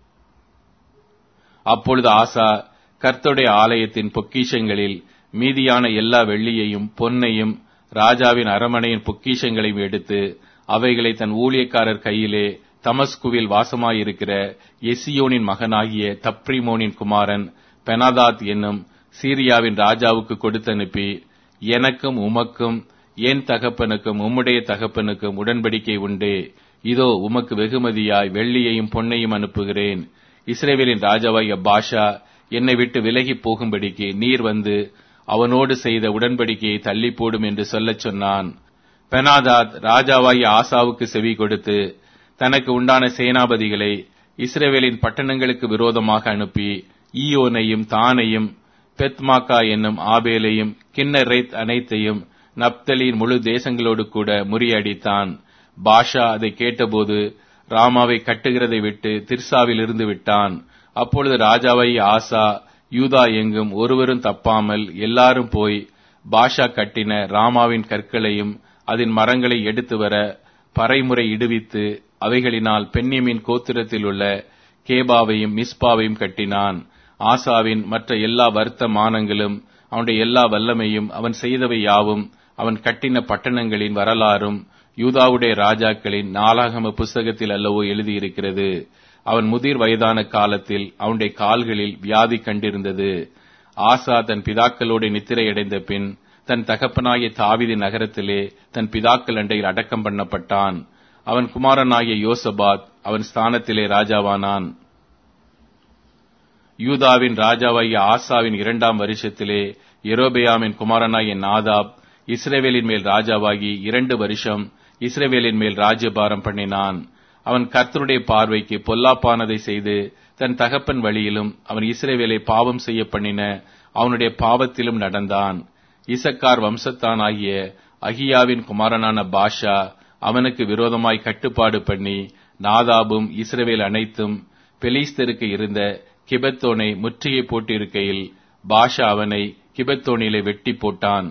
அப்பொழுது ஆசா கர்த்தருடைய ஆலயத்தின் பொக்கிஷங்களில் மீதியான எல்லா வெள்ளியையும் பொன்னையும் ராஜாவின் அரமனையின் பொக்கிஷங்களையும் எடுத்து அவைகளை தன் ஊழியக்காரர் கையிலே தமஸ்குவில் வாசமாயிருக்கிற எசியோனின் மகனாகிய தப்ரிமோனின் குமாரன் பெனாதாத் என்னும் சீரியாவின் ராஜாவுக்கு கொடுத்தனுப்பி, எனக்கும் உமக்கும் என் தகப்பனுக்கும் உம்முடைய தகப்பனுக்கும் உடன்படிக்கை உண்டே. இதோ உமக்கு வெகுமதியாய் வெள்ளியையும் பொன்னையும் அனுப்புகிறேன். இஸ்ரவேலின் ராஜாவாகிய பாஷா என்னை விட்டு விலகி போகும்படிக்கு நீர் வந்து அவனோடு செய்த உடன்படிக்கையை தள்ளி போடும் என்று சொல்லச் சொன்னான். பெனாதாத் ராஜாவாகிய ஆசாவுக்கு செவி கொடுத்து தனக்கு உண்டான சேனாபதிகளை இஸ்ரவேலின் பட்டணங்களுக்கு விரோதமாக அனுப்பி ஈயோனையும் தானையும் பெத்மாக்கா என்னும் ஆபேலையும் கின்னரேத் அனைத்தையும் நப்தலியின் முழு தேசங்களோடு கூட முறியடித்தான். பாஷா அதை கேட்டபோது ராமாவை கட்டுகிறதை விட்டு திர்சாவில் இருந்து விட்டான். அப்பொழுது ராஜாவாகிய ஆசா யூதா எங்கும் ஒருவரும் தப்பாமல் எல்லாரும் போய் பாஷா கட்டின ராமாவின் கற்களையும் அதன் மரங்களை எடுத்து வர பறைமுறை இடுவித்து அவைகளினால் பென்யமீன் கோத்திரத்தில் உள்ள கேபாவையும் மிஸ்பாவையும் கட்டினான். ஆசாவின் மற்ற எல்லா வர்த்தமானங்களும் அவனுடைய எல்லா வல்லமையும் அவன் செய்தவை யாவும் அவன் கட்டின பட்டணங்களின் வரலாறும் யூதாவுடைய ராஜாக்களின் நாளாகம புஸ்தகத்தில் அல்லவோ எழுதியிருக்கிறது. அவன் முதிர் வயதான காலத்தில் அவனுடைய கால்களில் வியாதி கண்டிருந்தது. ஆசா தன் பிதாக்களோடு நித்திரையடைந்த பின் தன் தகப்பனாகிய தாவீது நகரத்திலே தன் பிதாக்கள் அண்டையில் அடக்கம் பண்ணப்பட்டான். அவன் குமாரனாகிய யோசபாத் அவன் ஸ்தானத்திலே ராஜாவானான். யூதாவின் ராஜாவாகிய ஆசாவின் இரண்டாம் வருஷத்திலே யெரொபெயாமின் குமாரனாகிய நாதாப் இஸ்ரவேலின் மேல் ராஜாவாகி இரண்டு வருஷம் இஸ்ரவேலின் மேல் ராஜ்யபாரம் பண்ணினான். அவன் கர்த்தருடைய பார்வைக்கு பொல்லாப்பானதை செய்து தன் தகப்பன் வழியிலும் அவன் இஸ்ரவேலை பாவம் செய்ய பண்ணின அவனுடைய பாவத்திலும் நடந்தான். இசக்கார் வம்சத்தானாகிய அகியாவின் குமாரனான பாஷா அவனுக்கு விரோதமாய் கட்டுப்பாடு பண்ணி நாதாபும் இஸ்ரவேல் அனைத்தும் பெலிஸ்தருக்கு இருந்த கிபெத்தோனை முற்றுகை போட்டிருக்கையில் பாஷா அவனை கிபெத்தோனிலே வெட்டி போட்டான்.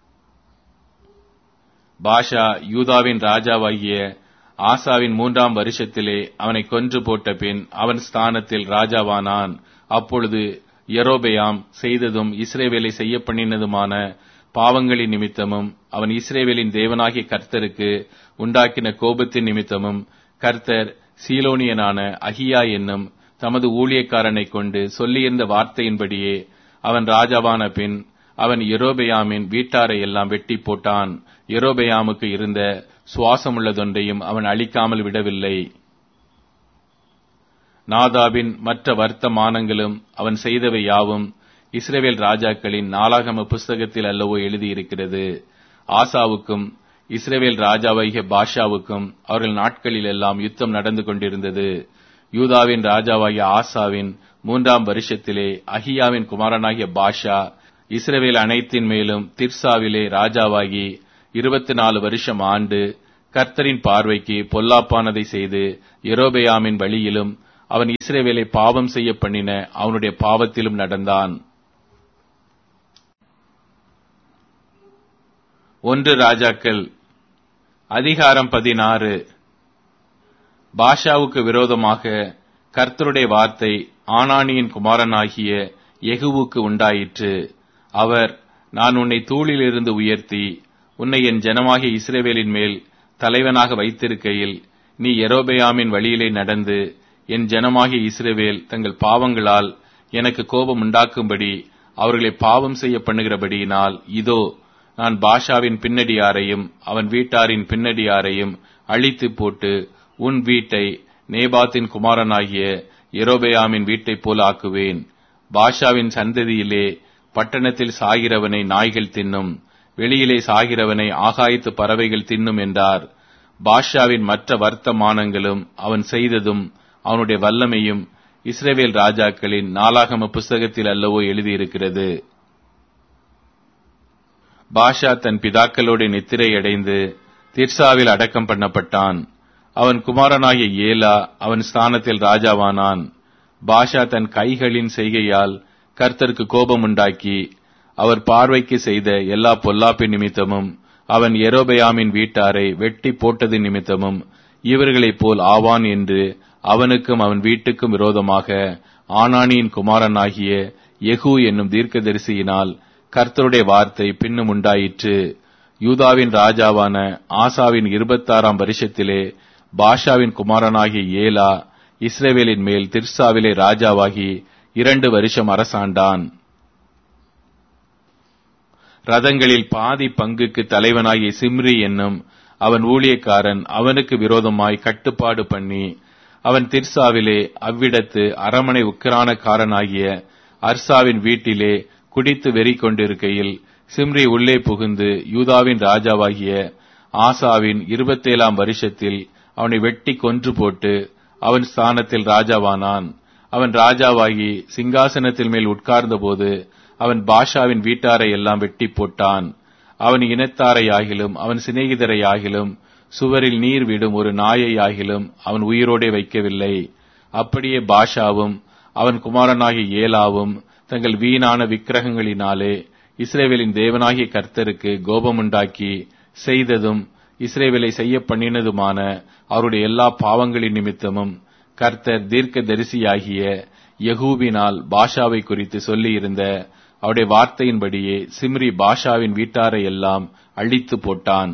பாஷா யூதாவின் ராஜாவாகிய ஆசாவின் மூன்றாம் வருஷத்திலே அவனை கொன்று போட்ட பின் அவன் ஸ்தானத்தில் ராஜாவானான். அப்பொழுது யெரொபெயாம் செய்ததும் இஸ்ரவேலை செய்ய பண்ணினதுமான பாவங்களின் நிமித்தமும் அவன் இஸ்ரவேலின் தேவனாகிய கர்த்தருக்கு உண்டாக்கின கோபத்தின் நிமித்தமும் கர்த்தர் சீலோனியனான அகியா என்னும் தமது ஊழியக்காரனை கொண்டு சொல்லியிருந்த வார்த்தையின்படியே அவன் ராஜாவான பின் அவன் யெரொபெயாமின் வீட்டாரை எல்லாம் வெட்டி போட்டான். யெரொபெயாமுக்கு இருந்த சுவாசமுள்ளதொன்றையும் அவன் அழிக்காமல் விடவில்லை. நாதாபின் மற்ற வர்த்தமானங்களும் அவன் செய்தவை யாவும் இஸ்ரவேல் ராஜாக்களின் நாளாகம புஸ்தகத்தில் அல்லவோ எழுதியிருக்கிறது. ஆசாவுக்கும் இஸ்ரவேல் ராஜாவாகிய பாஷாவுக்கும் அவர்கள் நாட்களில் எல்லாம் யுத்தம் நடந்து கொண்டிருந்தது. யூதாவின் ராஜாவாகிய ஆசாவின் மூன்றாம் வருஷத்திலே அகியாவின் குமாரனாகிய பாஷா இஸ்ரவேல் அனைத்தின் மேலும் திர்சாவிலே ராஜாவாகி இருபத்தி நாலு வருஷம் ஆண்டு கர்த்தரின் பார்வைக்கு பொல்லாப்பானதை செய்து யெரொபெயாமின் வழியிலும் அவன் இஸ்ரவேலை பாவம் செய்ய பண்ணின அவனுடைய பாவத்திலும் நடந்தான். ஒன்று ராஜாக்கள் அதிகாரம் பதினாறு. பாஷாவுக்கு விரோதமாக கர்த்தருடைய வார்த்தை ஆனானியின் குமாரனாகிய யெகூவுக்கு உண்டாயிற்று. அவர், நான் உன்னை தூளிலிருந்து உயர்த்தி உன்னை என் ஜனமாகிய இஸ்ரவேலின் மேல் தலைவனாக வைத்திருக்கையில் நீ யெரொபெயாமின் வழியிலே நடந்து என் ஜனமாகிய இஸ்ரவேல் தங்கள் பாவங்களால் எனக்கு கோபம் உண்டாக்கும்படி அவர்களை பாவம் செய்ய பண்ணுகிறபடியினால், இதோ நான் பாஷாவின் பின்னடியாரையும் அவன் வீட்டாரின் பின்னடியாரையும் அழித்து போட்டு உன் வீட்டை நேபாத்தின் குமாரனாகிய யெரொபெயாமின் வீட்டைப் போல ஆக்குவேன். பாஷாவின் சந்ததியிலே பட்டணத்தில் சாகிறவனை நாய்கள் தின்னும், வெளியிலே சாகிறவனை ஆகாயத்து பறவைகள் தின்னும் என்றார். பாஷாவின் மற்ற வர்த்தமானங்களும் அவன் செய்ததும் அவனுடைய வல்லமையும் இஸ்ரவேல் ராஜாக்களின் நாளாகம புஸ்தகத்தில் அல்லவோ எழுதியிருக்கிறது. பாஷா தன் பிதாக்களோடு நித்திரை அடைந்து திர்சாவில் அடக்கம் பண்ணப்பட்டான். அவன் குமாரனாகிய ஏலா அவன் ஸ்தானத்தில் ராஜாவானான். பாஷா தன் கைகளின் செய்கையால் கர்த்தருக்கு கோபம் உண்டாக்கி அவர் பார்வைக்கு செய்த எல்லா பொல்லாப்பின் நிமித்தமும் அவன் யெரொபெயாமின் வீட்டாரை வெட்டி போட்டது நிமித்தமும் இவர்களைப் போல் ஆவான் என்று அவனுக்கும் அவன் வீட்டுக்கும் விரோதமாக ஆனானியின் குமாரனாகிய யெகூ என்னும் தீர்க்கதரிசியினால் கர்த்தருடைய வார்த்தை பின்னும் உண்டாயிற்று. யூதாவின் ராஜாவான ஆசாவின் இருபத்தாறாம் வருஷத்திலே பாஷாவின் குமாரனாகிய ஏலா இஸ்ரவேலின் மேல் திர்சாவிலே ராஜாவாகி இரண்டு வருஷம் அரசாண்டான். ரதங்களில் பாதி பங்குக்கு தலைவனாகிய சிம்ரி என்னும் அவன் ஊழியக்காரன் அவனுக்கு விரோதமாய் கட்டுப்பாடு பண்ணி அவன் திர்சாவிலே அவ்விடத்து அரமனை உக்கிரானக்காரனாகிய அர்சாவின் வீட்டிலே குடித்து வெறி கொண்டிருக்கையில் சிம்ரி உள்ளே புகுந்து யூதாவின் ராஜாவாகிய ஆசாவின் இருபத்தேழாம் வருஷத்தில் அவனை வெட்டி கொன்று போட்டு அவன் ஸ்தானத்தில் ராஜாவானான். அவன் ராஜாவாகி சிங்காசனத்தில் மேல் உட்கார்ந்தபோது அவன் பாஷாவின் வீட்டாரை எல்லாம் வெட்டி போட்டான். அவன் இனத்தாரையாகிலும் அவன் சிநேகிதரையாகிலும் சுவரில் நீர் விடும் ஒரு நாயையாகிலும் அவன் உயிரோடே வைக்கவில்லை. அப்படியே பாஷாவும் அவன் குமாரனாகிய ஏலாவும் தங்கள் வீணான விக்கிரகங்களினாலே இஸ்ரவேலின் தேவனாகிய கர்த்தருக்கு கோபமுண்டாக்கி செய்ததும் இஸ்ரவேலை செய்ய பண்ணினதுமான அவருடைய எல்லா பாவங்களின் நிமித்தமும் கர்த்தர் தீர்க்க தரிசியாகிய யெகூவினால் பாஷாவை குறித்து சொல்லியிருந்த அவருடைய வார்த்தையின்படியே சிம்ரி பாஷாவின் வீட்டாரை எல்லாம் அழித்து போட்டான்.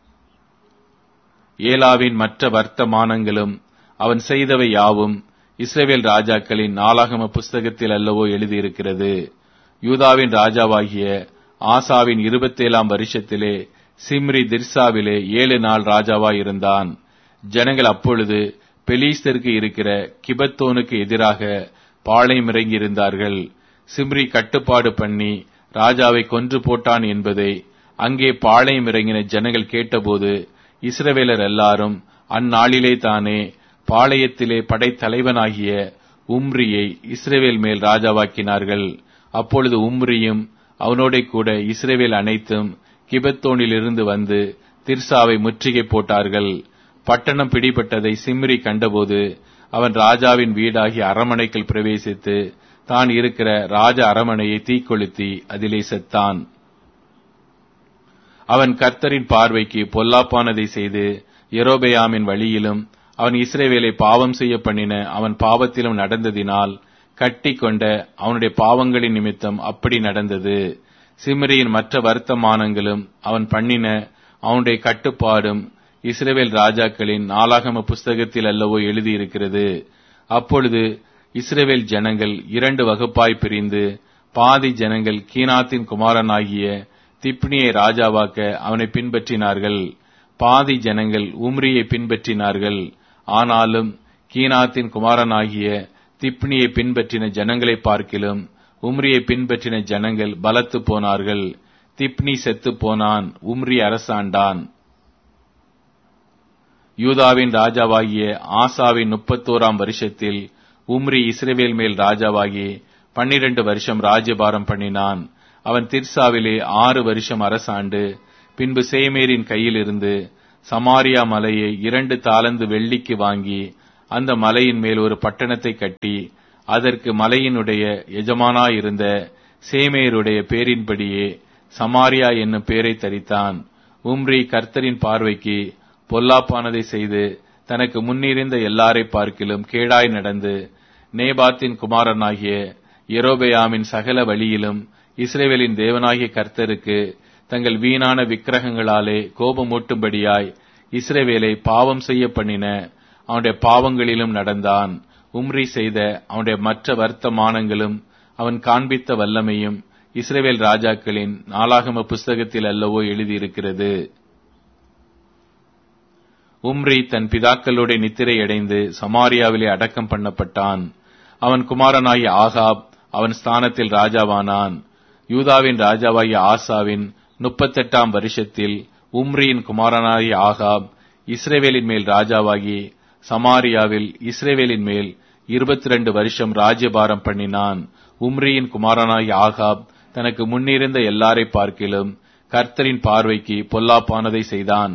ஏலாவின் மற்ற வர்த்தமானங்களும் அவன் செய்தவை யாவும் இஸ்ரவேல் ராஜாக்களின் நாளாகம புஸ்தகத்தில் அல்லவோ எழுதியிருக்கிறது. யூதாவின் ராஜாவாகிய ஆசாவின் இருபத்தேழாம் வருஷத்திலே சிம்ரி திர்சாவிலே ஏழு நாள் ராஜாவாயிருந்தான். ஜனங்கள் அப்பொழுது பெலிஸ்தருக்கு இருக்கிற கிபத்தோனுக்கு எதிராக பாளையம் இறங்கியிருந்தார்கள். சிம்ரி கட்டுப்பாடு பண்ணி ராஜாவை கொன்று போட்டான் என்பதை அங்கே பாளையம் இறங்கின ஜனங்கள் கேட்டபோது இஸ்ரவேலர் எல்லாரும் அந்நாளிலே தானே பாளையத்திலே படைத்தலைவனாகிய உம்ரியை இஸ்ரவேல் மேல் ராஜாவாக்கினார்கள். அப்பொழுது உம்ரியும் அவனோட கூட இஸ்ரவேல் அனைத்தும் கிபத்தோனிலிருந்து வந்து திர்சாவை முற்றுகை போட்டார்கள். பட்டணம் பிடிபட்டதை சிம்ரி கண்டபோது அவன் ராஜாவின் வீடாகிய அரமனைக்குள் பிரவேசித்து தான் இருக்கிற ராஜ அரமனையை தீக்கொளுத்தி அதிலே செத்தான். அவன் கர்த்தரின் பார்வைக்கு பொல்லாப்பானதை செய்து யெரொபெயாமின் வழியிலும் அவன் இஸ்ரவேலை பாவம் செய்ய பண்ணின அவன் பாவத்திலும் நடந்ததினால் கட்டி கொண்ட அவனுடைய பாவங்களின் நிமித்தம் அப்படி நடந்தது. சிம்ரியின் மற்ற வர்த்தமானங்களும் அவன் பண்ணின அவனுடைய கட்டுப்பாடும் இஸ்ரவேல் ராஜாக்களின் நாளாகம புஸ்தகத்தில் அல்லவோ எழுதியிருக்கிறது. அப்பொழுது இஸ்ரவேல் ஜனங்கள் இரண்டு வகுப்பாய் பிரிந்து பாதி ஜனங்கள் கீனாத்தின் குமாரனாகிய திப்னியை ராஜாவாக்க அவனை பின்பற்றினார்கள். பாதி ஜனங்கள் உம்ரியை பின்பற்றினார்கள். ஆனாலும் கீனாத்தின் குமாரனாகிய திப்னியை பின்பற்றின ஜனங்களை பார்க்கிலும் உம்ரியை பின்பற்றின ஜனங்கள் பலத்து போனார்கள். திப்னி செத்து போனான், உம்ரி அரசாண்டான். யூதாவின் ராஜாவாகிய ஆசாவின் முப்பத்தோராம் வருஷத்தில் உம்ரி இஸ்ரவேல் மேல் ராஜாவாகி பன்னிரண்டு வருஷம் ராஜ்யபாரம் பண்ணினான். அவன் திர்சாவிலே ஆறு வருஷம் அரசாண்டு பின்பு சேமேரின் கையிலிருந்து சமாரியா மலையை இரண்டு தாலந்து வெள்ளிக்கு வாங்கி அந்த மலையின் மேல் ஒரு பட்டணத்தை கட்டி அதற்கு மலையினுடைய எஜமானாயிருந்த சேமேருடைய பேரின்படியே சமாரியா என்னும் பேரை தரித்தான். உம்ரி கர்த்தரின் பார்வைக்கு பொல்லாப்பானதை செய்து தனக்கு முன்னிருந்த எல்லாரை பார்க்கிலும் கேடாய் நடந்து நேபாத்தின் குமாரனாகிய யெரொபெயாமின் சகல வழியிலும் இஸ்ரவேலின் தேவனாகிய கர்த்தருக்கு தங்கள் வீணான விக்கிரகங்களாலே கோபமூட்டும்படியாய் இஸ்ரவேலை பாவம் செய்ய பண்ணின அவனுடைய பாவங்களிலும் நடந்தான். உம்ரி செய்த அவனுடைய மற்ற வர்த்தமானங்களும் அவன் காண்பித்த வல்லமையும் இஸ்ரவேல் ராஜாக்களின் நாளாகம புஸ்தகத்தில் அல்லவோ எழுதியிருக்கிறது. உம்ரி தன் பிதாக்களோட நித்திரையடைந்து சமாரியாவிலே அடக்கம் பண்ணப்பட்டான். அவன் குமாரனாகிய ஆகாப் அவன் ஸ்தானத்தில் ராஜாவானான். யூதாவின் ராஜாவாகிய ஆசாவின் முப்பத்தெட்டாம் வருஷத்தில் உம்ரியின் குமாரனாகிய ஆகாப் இஸ்ரவேலின் மேல் ராஜாவாகி சமாரியாவில் இஸ்ரவேலின் மேல் இருபத்தி ரெண்டு வருஷம் ராஜ்யபாரம் பண்ணினான். உம்ரியின் குமாரனாகிய ஆகாப் தனக்கு முன்னிருந்த எல்லாரை பார்க்கிலும் கர்த்தரின் பார்வைக்கு பொல்லாப்பானதை செய்தான்.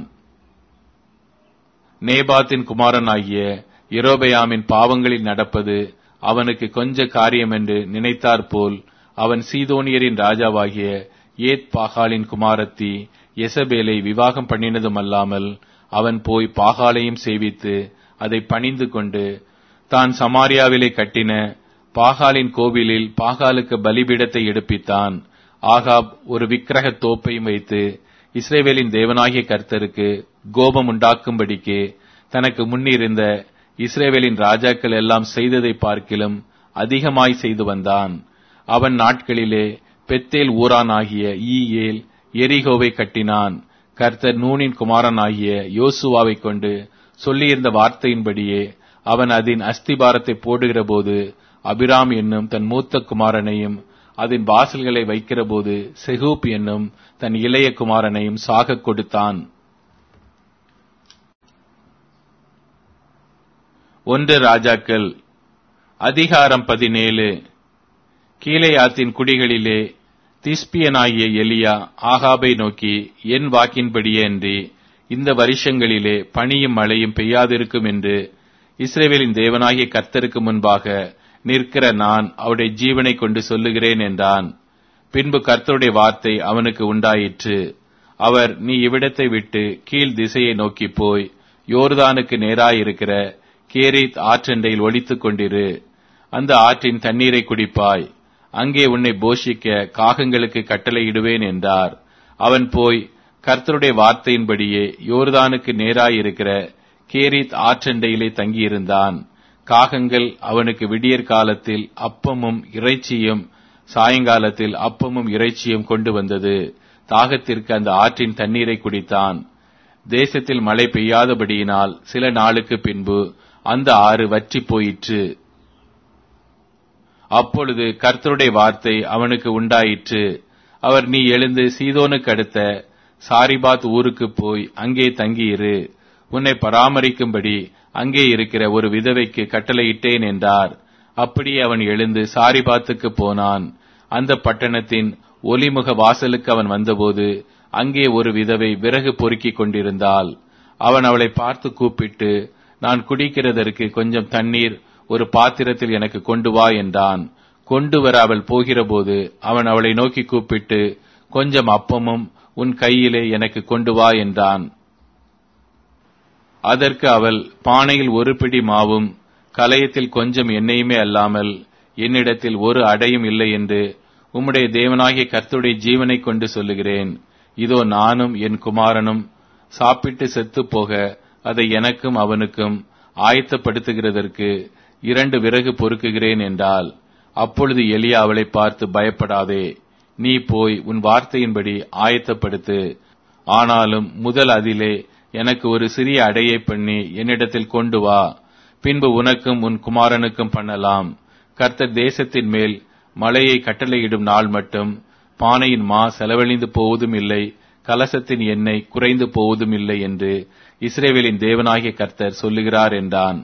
நேபாத்தின் குமாரனாகிய யெரொபெயாமின் பாவங்களில் நடப்பது அவனுக்கு கொஞ்ச காரியம் என்று நினைத்தாற்போல் அவன் சீதோனியரின் ராஜாவாகிய ஏத் பாகாலின் குமாரத்தி யெசபேலை விவாகம் பண்ணினதுமல்லாமல் அவன் போய் பாகாலையும் சேவித்து அதை பணிந்து கொண்டு தான் சமாரியாவிலே கட்டின பாகாலின் கோவிலில் பாகாலுக்கு பலிபீடத்தை எடுப்பித்தான். ஆகாப் ஒரு விக்கிரக தோப்பையும் வைத்து இஸ்ரவேலின் தேவனாகிய கர்த்தருக்கு கோபம் உண்டாக்கும்படிக்கு தனக்கு முன்னிருந்த இஸ்ரவேலின் ராஜாக்கள் எல்லாம் செய்ததை பார்க்கிலும் அதிகமாய் செய்து வந்தான். அவன் நாட்களிலே பெத்தேல் ஊரானாகிய ஈயேல் எரிகோவை கட்டினான். கர்த்தர் நூனின் குமாரனாகிய யோசுவாவை கொண்டு சொல்லியிருந்த வார்த்தையின்படியே அவன் அதன் அஸ்திபாரத்தை போடுகிற போது அபிராம் என்னும் தன் மூத்த குமாரனையும் அதன் வாசல்களை வைக்கிற போது செகூப் என்னும் தன் இளைய குமாரனையும் சாக கொடுத்தான். ஒன்று ராஜாக்கள் அதிகாரம் பதினேழு. கீலேயாத்தின் குடிகளிலே திஸ்பியனாகிய எலியா ஆகாபை நோக்கி, என் வாக்கின்படியே அன்றி இந்த வருஷங்களிலே பனியும் மழையும் பெய்யாதிருக்கும் என்று இஸ்ரவேலின் தேவனாகிய கர்த்தருக்கு முன்பாக நிற்கிற நான் அவருடைய ஜீவனை கொண்டு சொல்லுகிறேன் என்றான். பின்பு கர்த்தருடைய வார்த்தை அவனுக்கு உண்டாயிற்று. அவர், நீ இவ்விடத்தை விட்டு கீழ் திசையை நோக்கி போய் யோர்தானுக்கு நேராயிருக்கிற கேரீத் ஆற்றண்டையில் ஒளித்துக் கொண்டிரு. அந்த ஆற்றின் தண்ணீரை குடிப்பாய். அங்கே உன்னை போஷிக்க காகங்களுக்கு கட்டளையிடுவேன் என்றார். அவன் போய் கர்த்தருடைய வார்த்தையின்படியே யோர்தானுக்கு நேராயிருக்கிற கேரீத் ஆற்றண்டையிலே தங்கியிருந்தான். காகங்கள் அவனுக்கு விடியற் காலத்தில் அப்பமும் இறைச்சியும் சாயங்காலத்தில் அப்பமும் இறைச்சியும் கொண்டு வந்தது. தாகத்திற்கு அந்த ஆற்றின் தண்ணீரை குடித்தான். தேசத்தில் மழை பெய்யாதபடியினால் சில நாளுக்கு பின்பு அந்த ஆறு வற்றி போயிற்று. அப்பொழுது கர்த்தருடைய வார்த்தை அவனுக்கு உண்டாயிற்று. அவர், நீ எழுந்து சீதோனுக்கு அடுத்த சாரிபாத் ஊருக்கு போய் அங்கே தங்கியிரு. உன்னை பராமரிக்கும்படி அங்கே இருக்கிற ஒரு விதவைக்கு கட்டளையிட்டேன் என்றார். அப்படியே அவன் எழுந்து சாரிபாத்துக்கு போனான். அந்த பட்டணத்தின் ஒலிமுக வாசலுக்கு அவன் வந்தபோது அங்கே ஒரு விதவை விறகு பொறுக்கிக் கொண்டிருந்தாள். அவன் அவளை பார்த்து கூப்பிட்டு, நான் குடிக்கிறதற்கு கொஞ்சம் தண்ணீர் ஒரு பாத்திரத்தில் எனக்கு கொண்டு வா என்றான். கொண்டு வர அவள் போகிறபோது அவன் அவளை நோக்கி கூப்பிட்டு, கொஞ்சம் அப்பமும் உன் கையிலே எனக்கு கொண்டு வா என்றான். அதற்கு அவள், பானையில் ஒரு பிடி மாவும் கலயத்தில் கொஞ்சம் எண்ணெயுமே அல்லாமல் என்னிடத்தில் ஒரு அடையும் இல்லை என்று உம்முடைய தேவனாகிய கர்த்தருடைய ஜீவனை கொண்டு சொல்லுகிறேன். இதோ நானும் என் குமாரனும் சாப்பிட்டு செத்து போக அதை எனக்கும் அவனுக்கும் ஆயத்தப்படுத்துகிறதற்கு இரண்டு விறகு பொறுக்குகிறேன் என்றாள். அப்பொழுது எலியா அவளை பார்த்து, பயப்படாதே, நீ போய் உன் வார்த்தையின்படி ஆயத்தப்படுத்து. ஆனாலும் முதல் அதிலே எனக்கு ஒரு சிறிய அடையை பண்ணி என்னிடத்தில் கொண்டு வா. பின்பு உனக்கும் உன் குமாரனுக்கும் பண்ணலாம். கர்த்தர் தேசத்தின் மேல் மழையை கட்டளையிடும் நாள் மட்டும் பானையின் மா செலவழிந்து போவதும் இல்லை, கலசத்தின் எண்ணெய் குறைந்து போவதும் இல்லை என்று இஸ்ரவேலின் தேவனாகிய கர்த்தர் சொல்லுகிறார் என்றான்.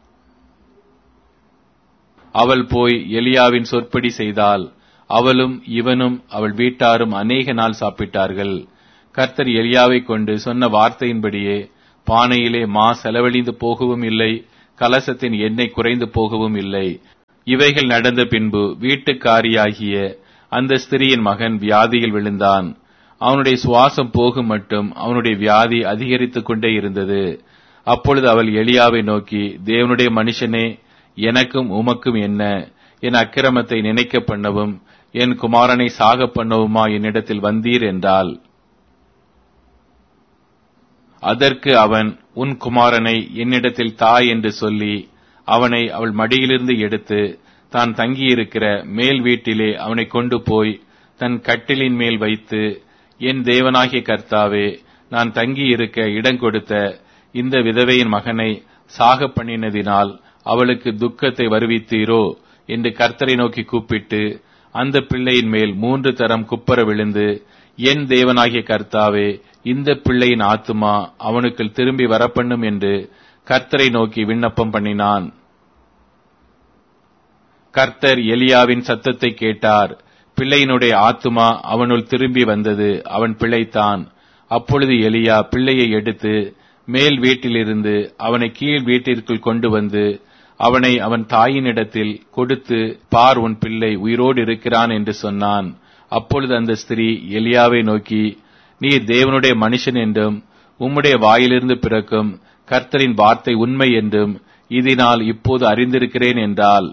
அவள் போய் எலியாவின் சொற்படி செய்தாள். அவளும் இவனும் அவள் வீட்டாரும் அநேக நாள் சாப்பிட்டார்கள். கர்த்தர் எலியாவை கொண்டு சொன்ன வார்த்தையின்படியே பானையிலே மா செலவழிந்து போகவும் இல்லை, கலசத்தின் எண்ணெய் குறைந்து போகவும் இல்லை. இவைகள் நடந்த பின்பு வீட்டுக்காரியாகிய அந்த ஸ்திரியின் மகன் வியாதியில் விழுந்தான். அவனுடைய சுவாசம் போகும் மட்டும் அவனுடைய வியாதி அதிகரித்துக் கொண்டே இருந்தது. அப்பொழுது அவள் எலியாவை நோக்கி, தேவனுடைய மனுஷனே, எனக்கும் உமக்கும் என்ன? என் அக்கிரமத்தை நினைக்க பண்ணவும் என் குமாரனை சாக பண்ணவுமா என்னிடத்தில் வந்தீர் என்றாள். அதற்கு அவன், உன் குமாரனை என்னிடத்தில் தா என்று சொல்லி அவனை அவள் மடியிலிருந்து எடுத்து தான் தங்கியிருக்கிற மேல் வீட்டிலே அவனை கொண்டு போய் தன் கட்டிலின் மேல் வைத்து, என் தேவனாகிய கர்த்தாவே, நான் தங்கியிருக்க இடம் கொடுத்த இந்த விதவையின் மகனை சாக பண்ணினதினால் அவளுக்கு துக்கத்தை வருவித்தீரோ என்று கர்த்தரை நோக்கி கூப்பிட்டு அந்த பிள்ளையின் மேல் மூன்று தரம் குப்பர விழுந்து, என் தேவனாகிய கர்த்தாவே, இந்த பிள்ளையின் ஆத்துமா அவனுக்கு திரும்பி வரப்பண்ணும் என்று கர்த்தரை நோக்கி விண்ணப்பம் பண்ணினான். கர்த்தர் எலியாவின் சத்தத்தை கேட்டார். பிள்ளையினுடைய ஆத்துமா அவனுள் திரும்பி வந்தது, அவன் பிழைத்தான். அப்பொழுது எலியா பிள்ளையை எடுத்து மேல் வீட்டிலிருந்து அவனை கீழ் வீட்டிற்குள் கொண்டு வந்து அவனை அவன் தாயினிடத்தில் கொடுத்து, பார், உன் பிள்ளை உயிரோடு இருக்கிறான் என்று சொன்னான். அப்பொழுது அந்த ஸ்திரீ எலியாவை நோக்கி, நீர் தேவனுடைய மனுஷன் என்றும் உம்முடைய வாயிலிருந்து பிறக்கும் கர்த்தரின் வார்த்தை உண்மை என்றும் இதனால் இப்போது அறிந்திருக்கிறேன் என்றாள்.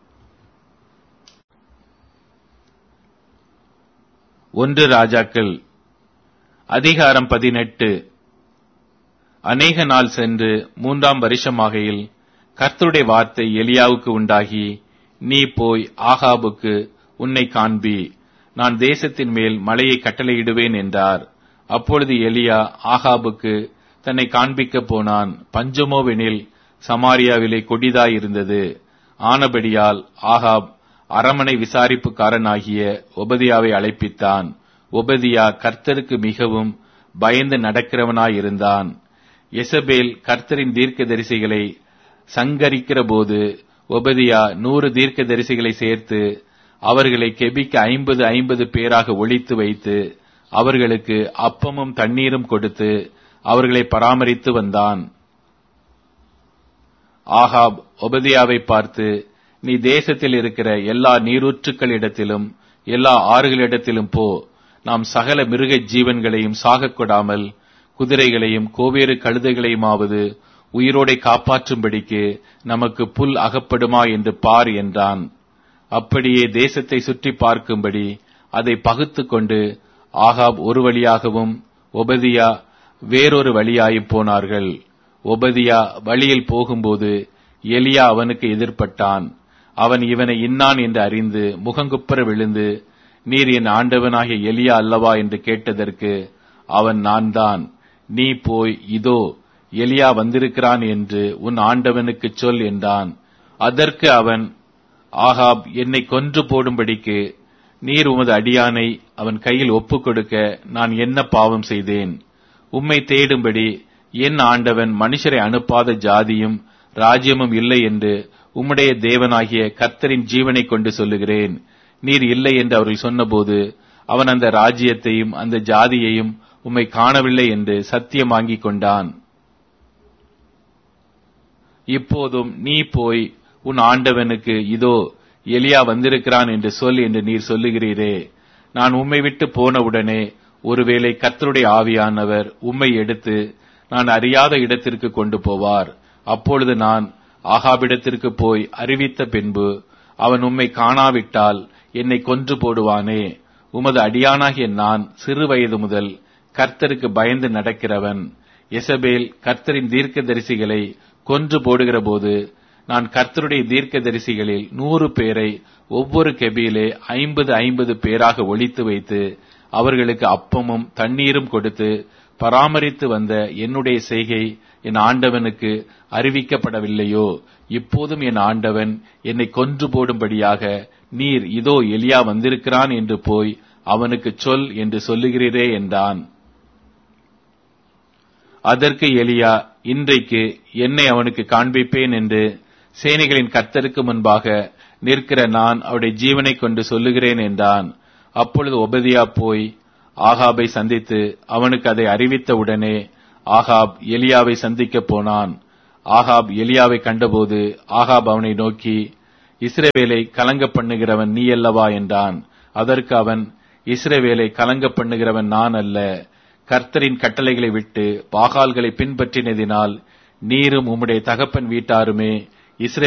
ஒன்று ராஜாக்கள் அதிகாரம் பதினெட்டு. அநேக நாள் சென்று மூன்றாம் வருஷமாகையில் கர்த்தருடைய வார்த்தை எலியாவுக்கு உண்டாகி, நீ போய் ஆகாபுக்கு உன்னை காண்பி, நான் தேசத்தின் மேல் மழையை கட்டளையிடுவேன் என்றார். அப்பொழுது எலியா ஆகாபுக்கு தன்னை காண்பிக்க போனான். பஞ்சமோவெனில் சமாரியாவிலே கொடிதாயிருந்தது. ஆனபடியால் ஆகாப் அரமனை விசாரிப்புக்காரனாகிய ஒபதியாவை அழைப்பித்தான். ஒபதியா கர்த்தருக்கு மிகவும் பயந்து நடக்கிறவனாயிருந்தான். எசபேல் கர்த்தரின் தீர்க்க தரிசிகளை சங்கரிக்கிற போது ஒபதியா நூறு தீர்க்க தரிசிகளை சேர்த்து அவர்களை கெபிக்க ஐம்பது ஐம்பது பேராக ஒழித்து வைத்து அவர்களுக்கு அப்பமும் தண்ணீரும் கொடுத்து அவர்களை பராமரித்து வந்தான். ஆகாப் ஒபதியாவை பார்த்து, நீ தேசத்தில் இருக்கிற எல்லா நீரூற்றுக்களிடத்திலும் எல்லா ஆறுகளிடத்திலும் போ, நாம் சகல மிருக ஜீவன்களையும் சாகக் கொடாமல் குதிரைகளையும் கோவேறு கழுதைகளையுமாவது உயிரோடை காப்பாற்றும்படிக்கு நமக்கு புல் அகப்படுமா என்று பார் என்றான். அப்படியே தேசத்தை சுற்றி பார்க்கும்படி அதை பகுத்து கொண்டு ஆகாப் ஒரு வழியாகவும் ஒபதியா வேறொரு வழியாயும் போனார்கள். ஒபதியா வழியில் போகும்போது எலியா அவனுக்கு எதிர்பட்டான். அவன் இவனை இன்னான் என்று அறிந்து முகங்குப்புற விழுந்து, நீர் என் ஆண்டவனாகிய எலியா அல்லவா என்று கேட்டதற்கு அவன், நான் தான். நீ போய், இதோ எலியா வந்திருக்கிறான் என்று உன் ஆண்டவனுக்கு சொல் என்றான். அதற்கு அவன், ஆகாப் என்னை கொன்று போடும்படிக்கு நீர் உமது அடியானை அவன் கையில் ஒப்புக் கொடுக்க நான் என்ன பாவம் செய்தேன்? உம்மை தேடும்படி என் ஆண்டவன் மனுஷரை அனுப்பாத ஜாதியும் ராஜ்யமும் இல்லை என்று உம்முடைய தேவனாகிய கர்த்தரின் ஜீவனை கொண்டு சொல்லுகிறேன். நீர் இல்லை என்று அவர்கள் சொன்னபோது அவன் அந்த ராஜ்யத்தையும் அந்த ஜாதியையும் உம்மை காணவில்லை என்று சத்தியம் வாங்கிக் கொண்டான். இப்போதும் நீ போய் உன் ஆண்டவனுக்கு, இதோ எலியா வந்திருக்கிறான் என்று சொல் என்று நீர் சொல்லுகிறீரே. நான் உம்மை விட்டு போனவுடனே ஒருவேளை கர்த்தருடைய ஆவியானவர் உம்மை எடுத்து நான் அறியாத இடத்திற்கு கொண்டு போவார். அப்பொழுது நான் ஆகாபிடத்திற்கு போய் அறிவித்த பின்பு அவன் உம்மை காணாவிட்டால் என்னை கொன்று போடுவானே. உமது அடியானாகிய நான் சிறு வயது முதல் கர்த்தருக்கு பயந்து நடக்கிறவன். எசபேல் கர்த்தரின் தீர்க்க தரிசிகளை கொன்று போடுகிற போது நான் கர்த்தருடைய தீர்க்க தரிசிகளில் நூறு பேரை ஒவ்வொரு கெபியிலே ஐம்பது ஐம்பது பேராக ஒழித்து வைத்து அவர்களுக்கு அப்பமும் தண்ணீரும் கொடுத்து பராமரித்து வந்த என்னுடைய செய்கை என் ஆண்டவனுக்கு அறிவிக்கப்படவில்லையோ? இப்போதும் என் ஆண்டவன் என்னை கொன்று போடும்படியாக நீர், இதோ எலியா வந்திருக்கிறான் என்று போய் அவனுக்கு சொல் என்று சொல்லுகிறீரே என்றான். அதற்கு எலியா, இன்றைக்கு என்னை அவனுக்கு காண்பிப்பேன் என்று சேனைகளின் கர்த்தருக்கு முன்பாக நிற்கிற நான் அவருடைய ஜீவனை கொண்டு சொல்லுகிறேன் என்றான். அப்பொழுது ஒபதியா போய் ஆகாபை சந்தித்து அவனுக்கு அதை அறிவித்த உடனே ஆகாப் எலியாவை சந்திக்க போனான். ஆகாப் எலியாவை கண்டபோது ஆகாப் அவனை நோக்கி, இஸ்ரவேலை கலங்க பண்ணுகிறவன் நீ அல்லவா என்றான். அதற்கு அவன், இஸ்ரவேலை கலங்க பண்ணுகிறவன் நான் அல்ல, கர்த்தரின் கட்டளைகளை விட்டு பாகால்களை பின்பற்றினதினால் நீரும் உம்முடைய தகப்பன் வீட்டாருமே இஸ்ரவேலை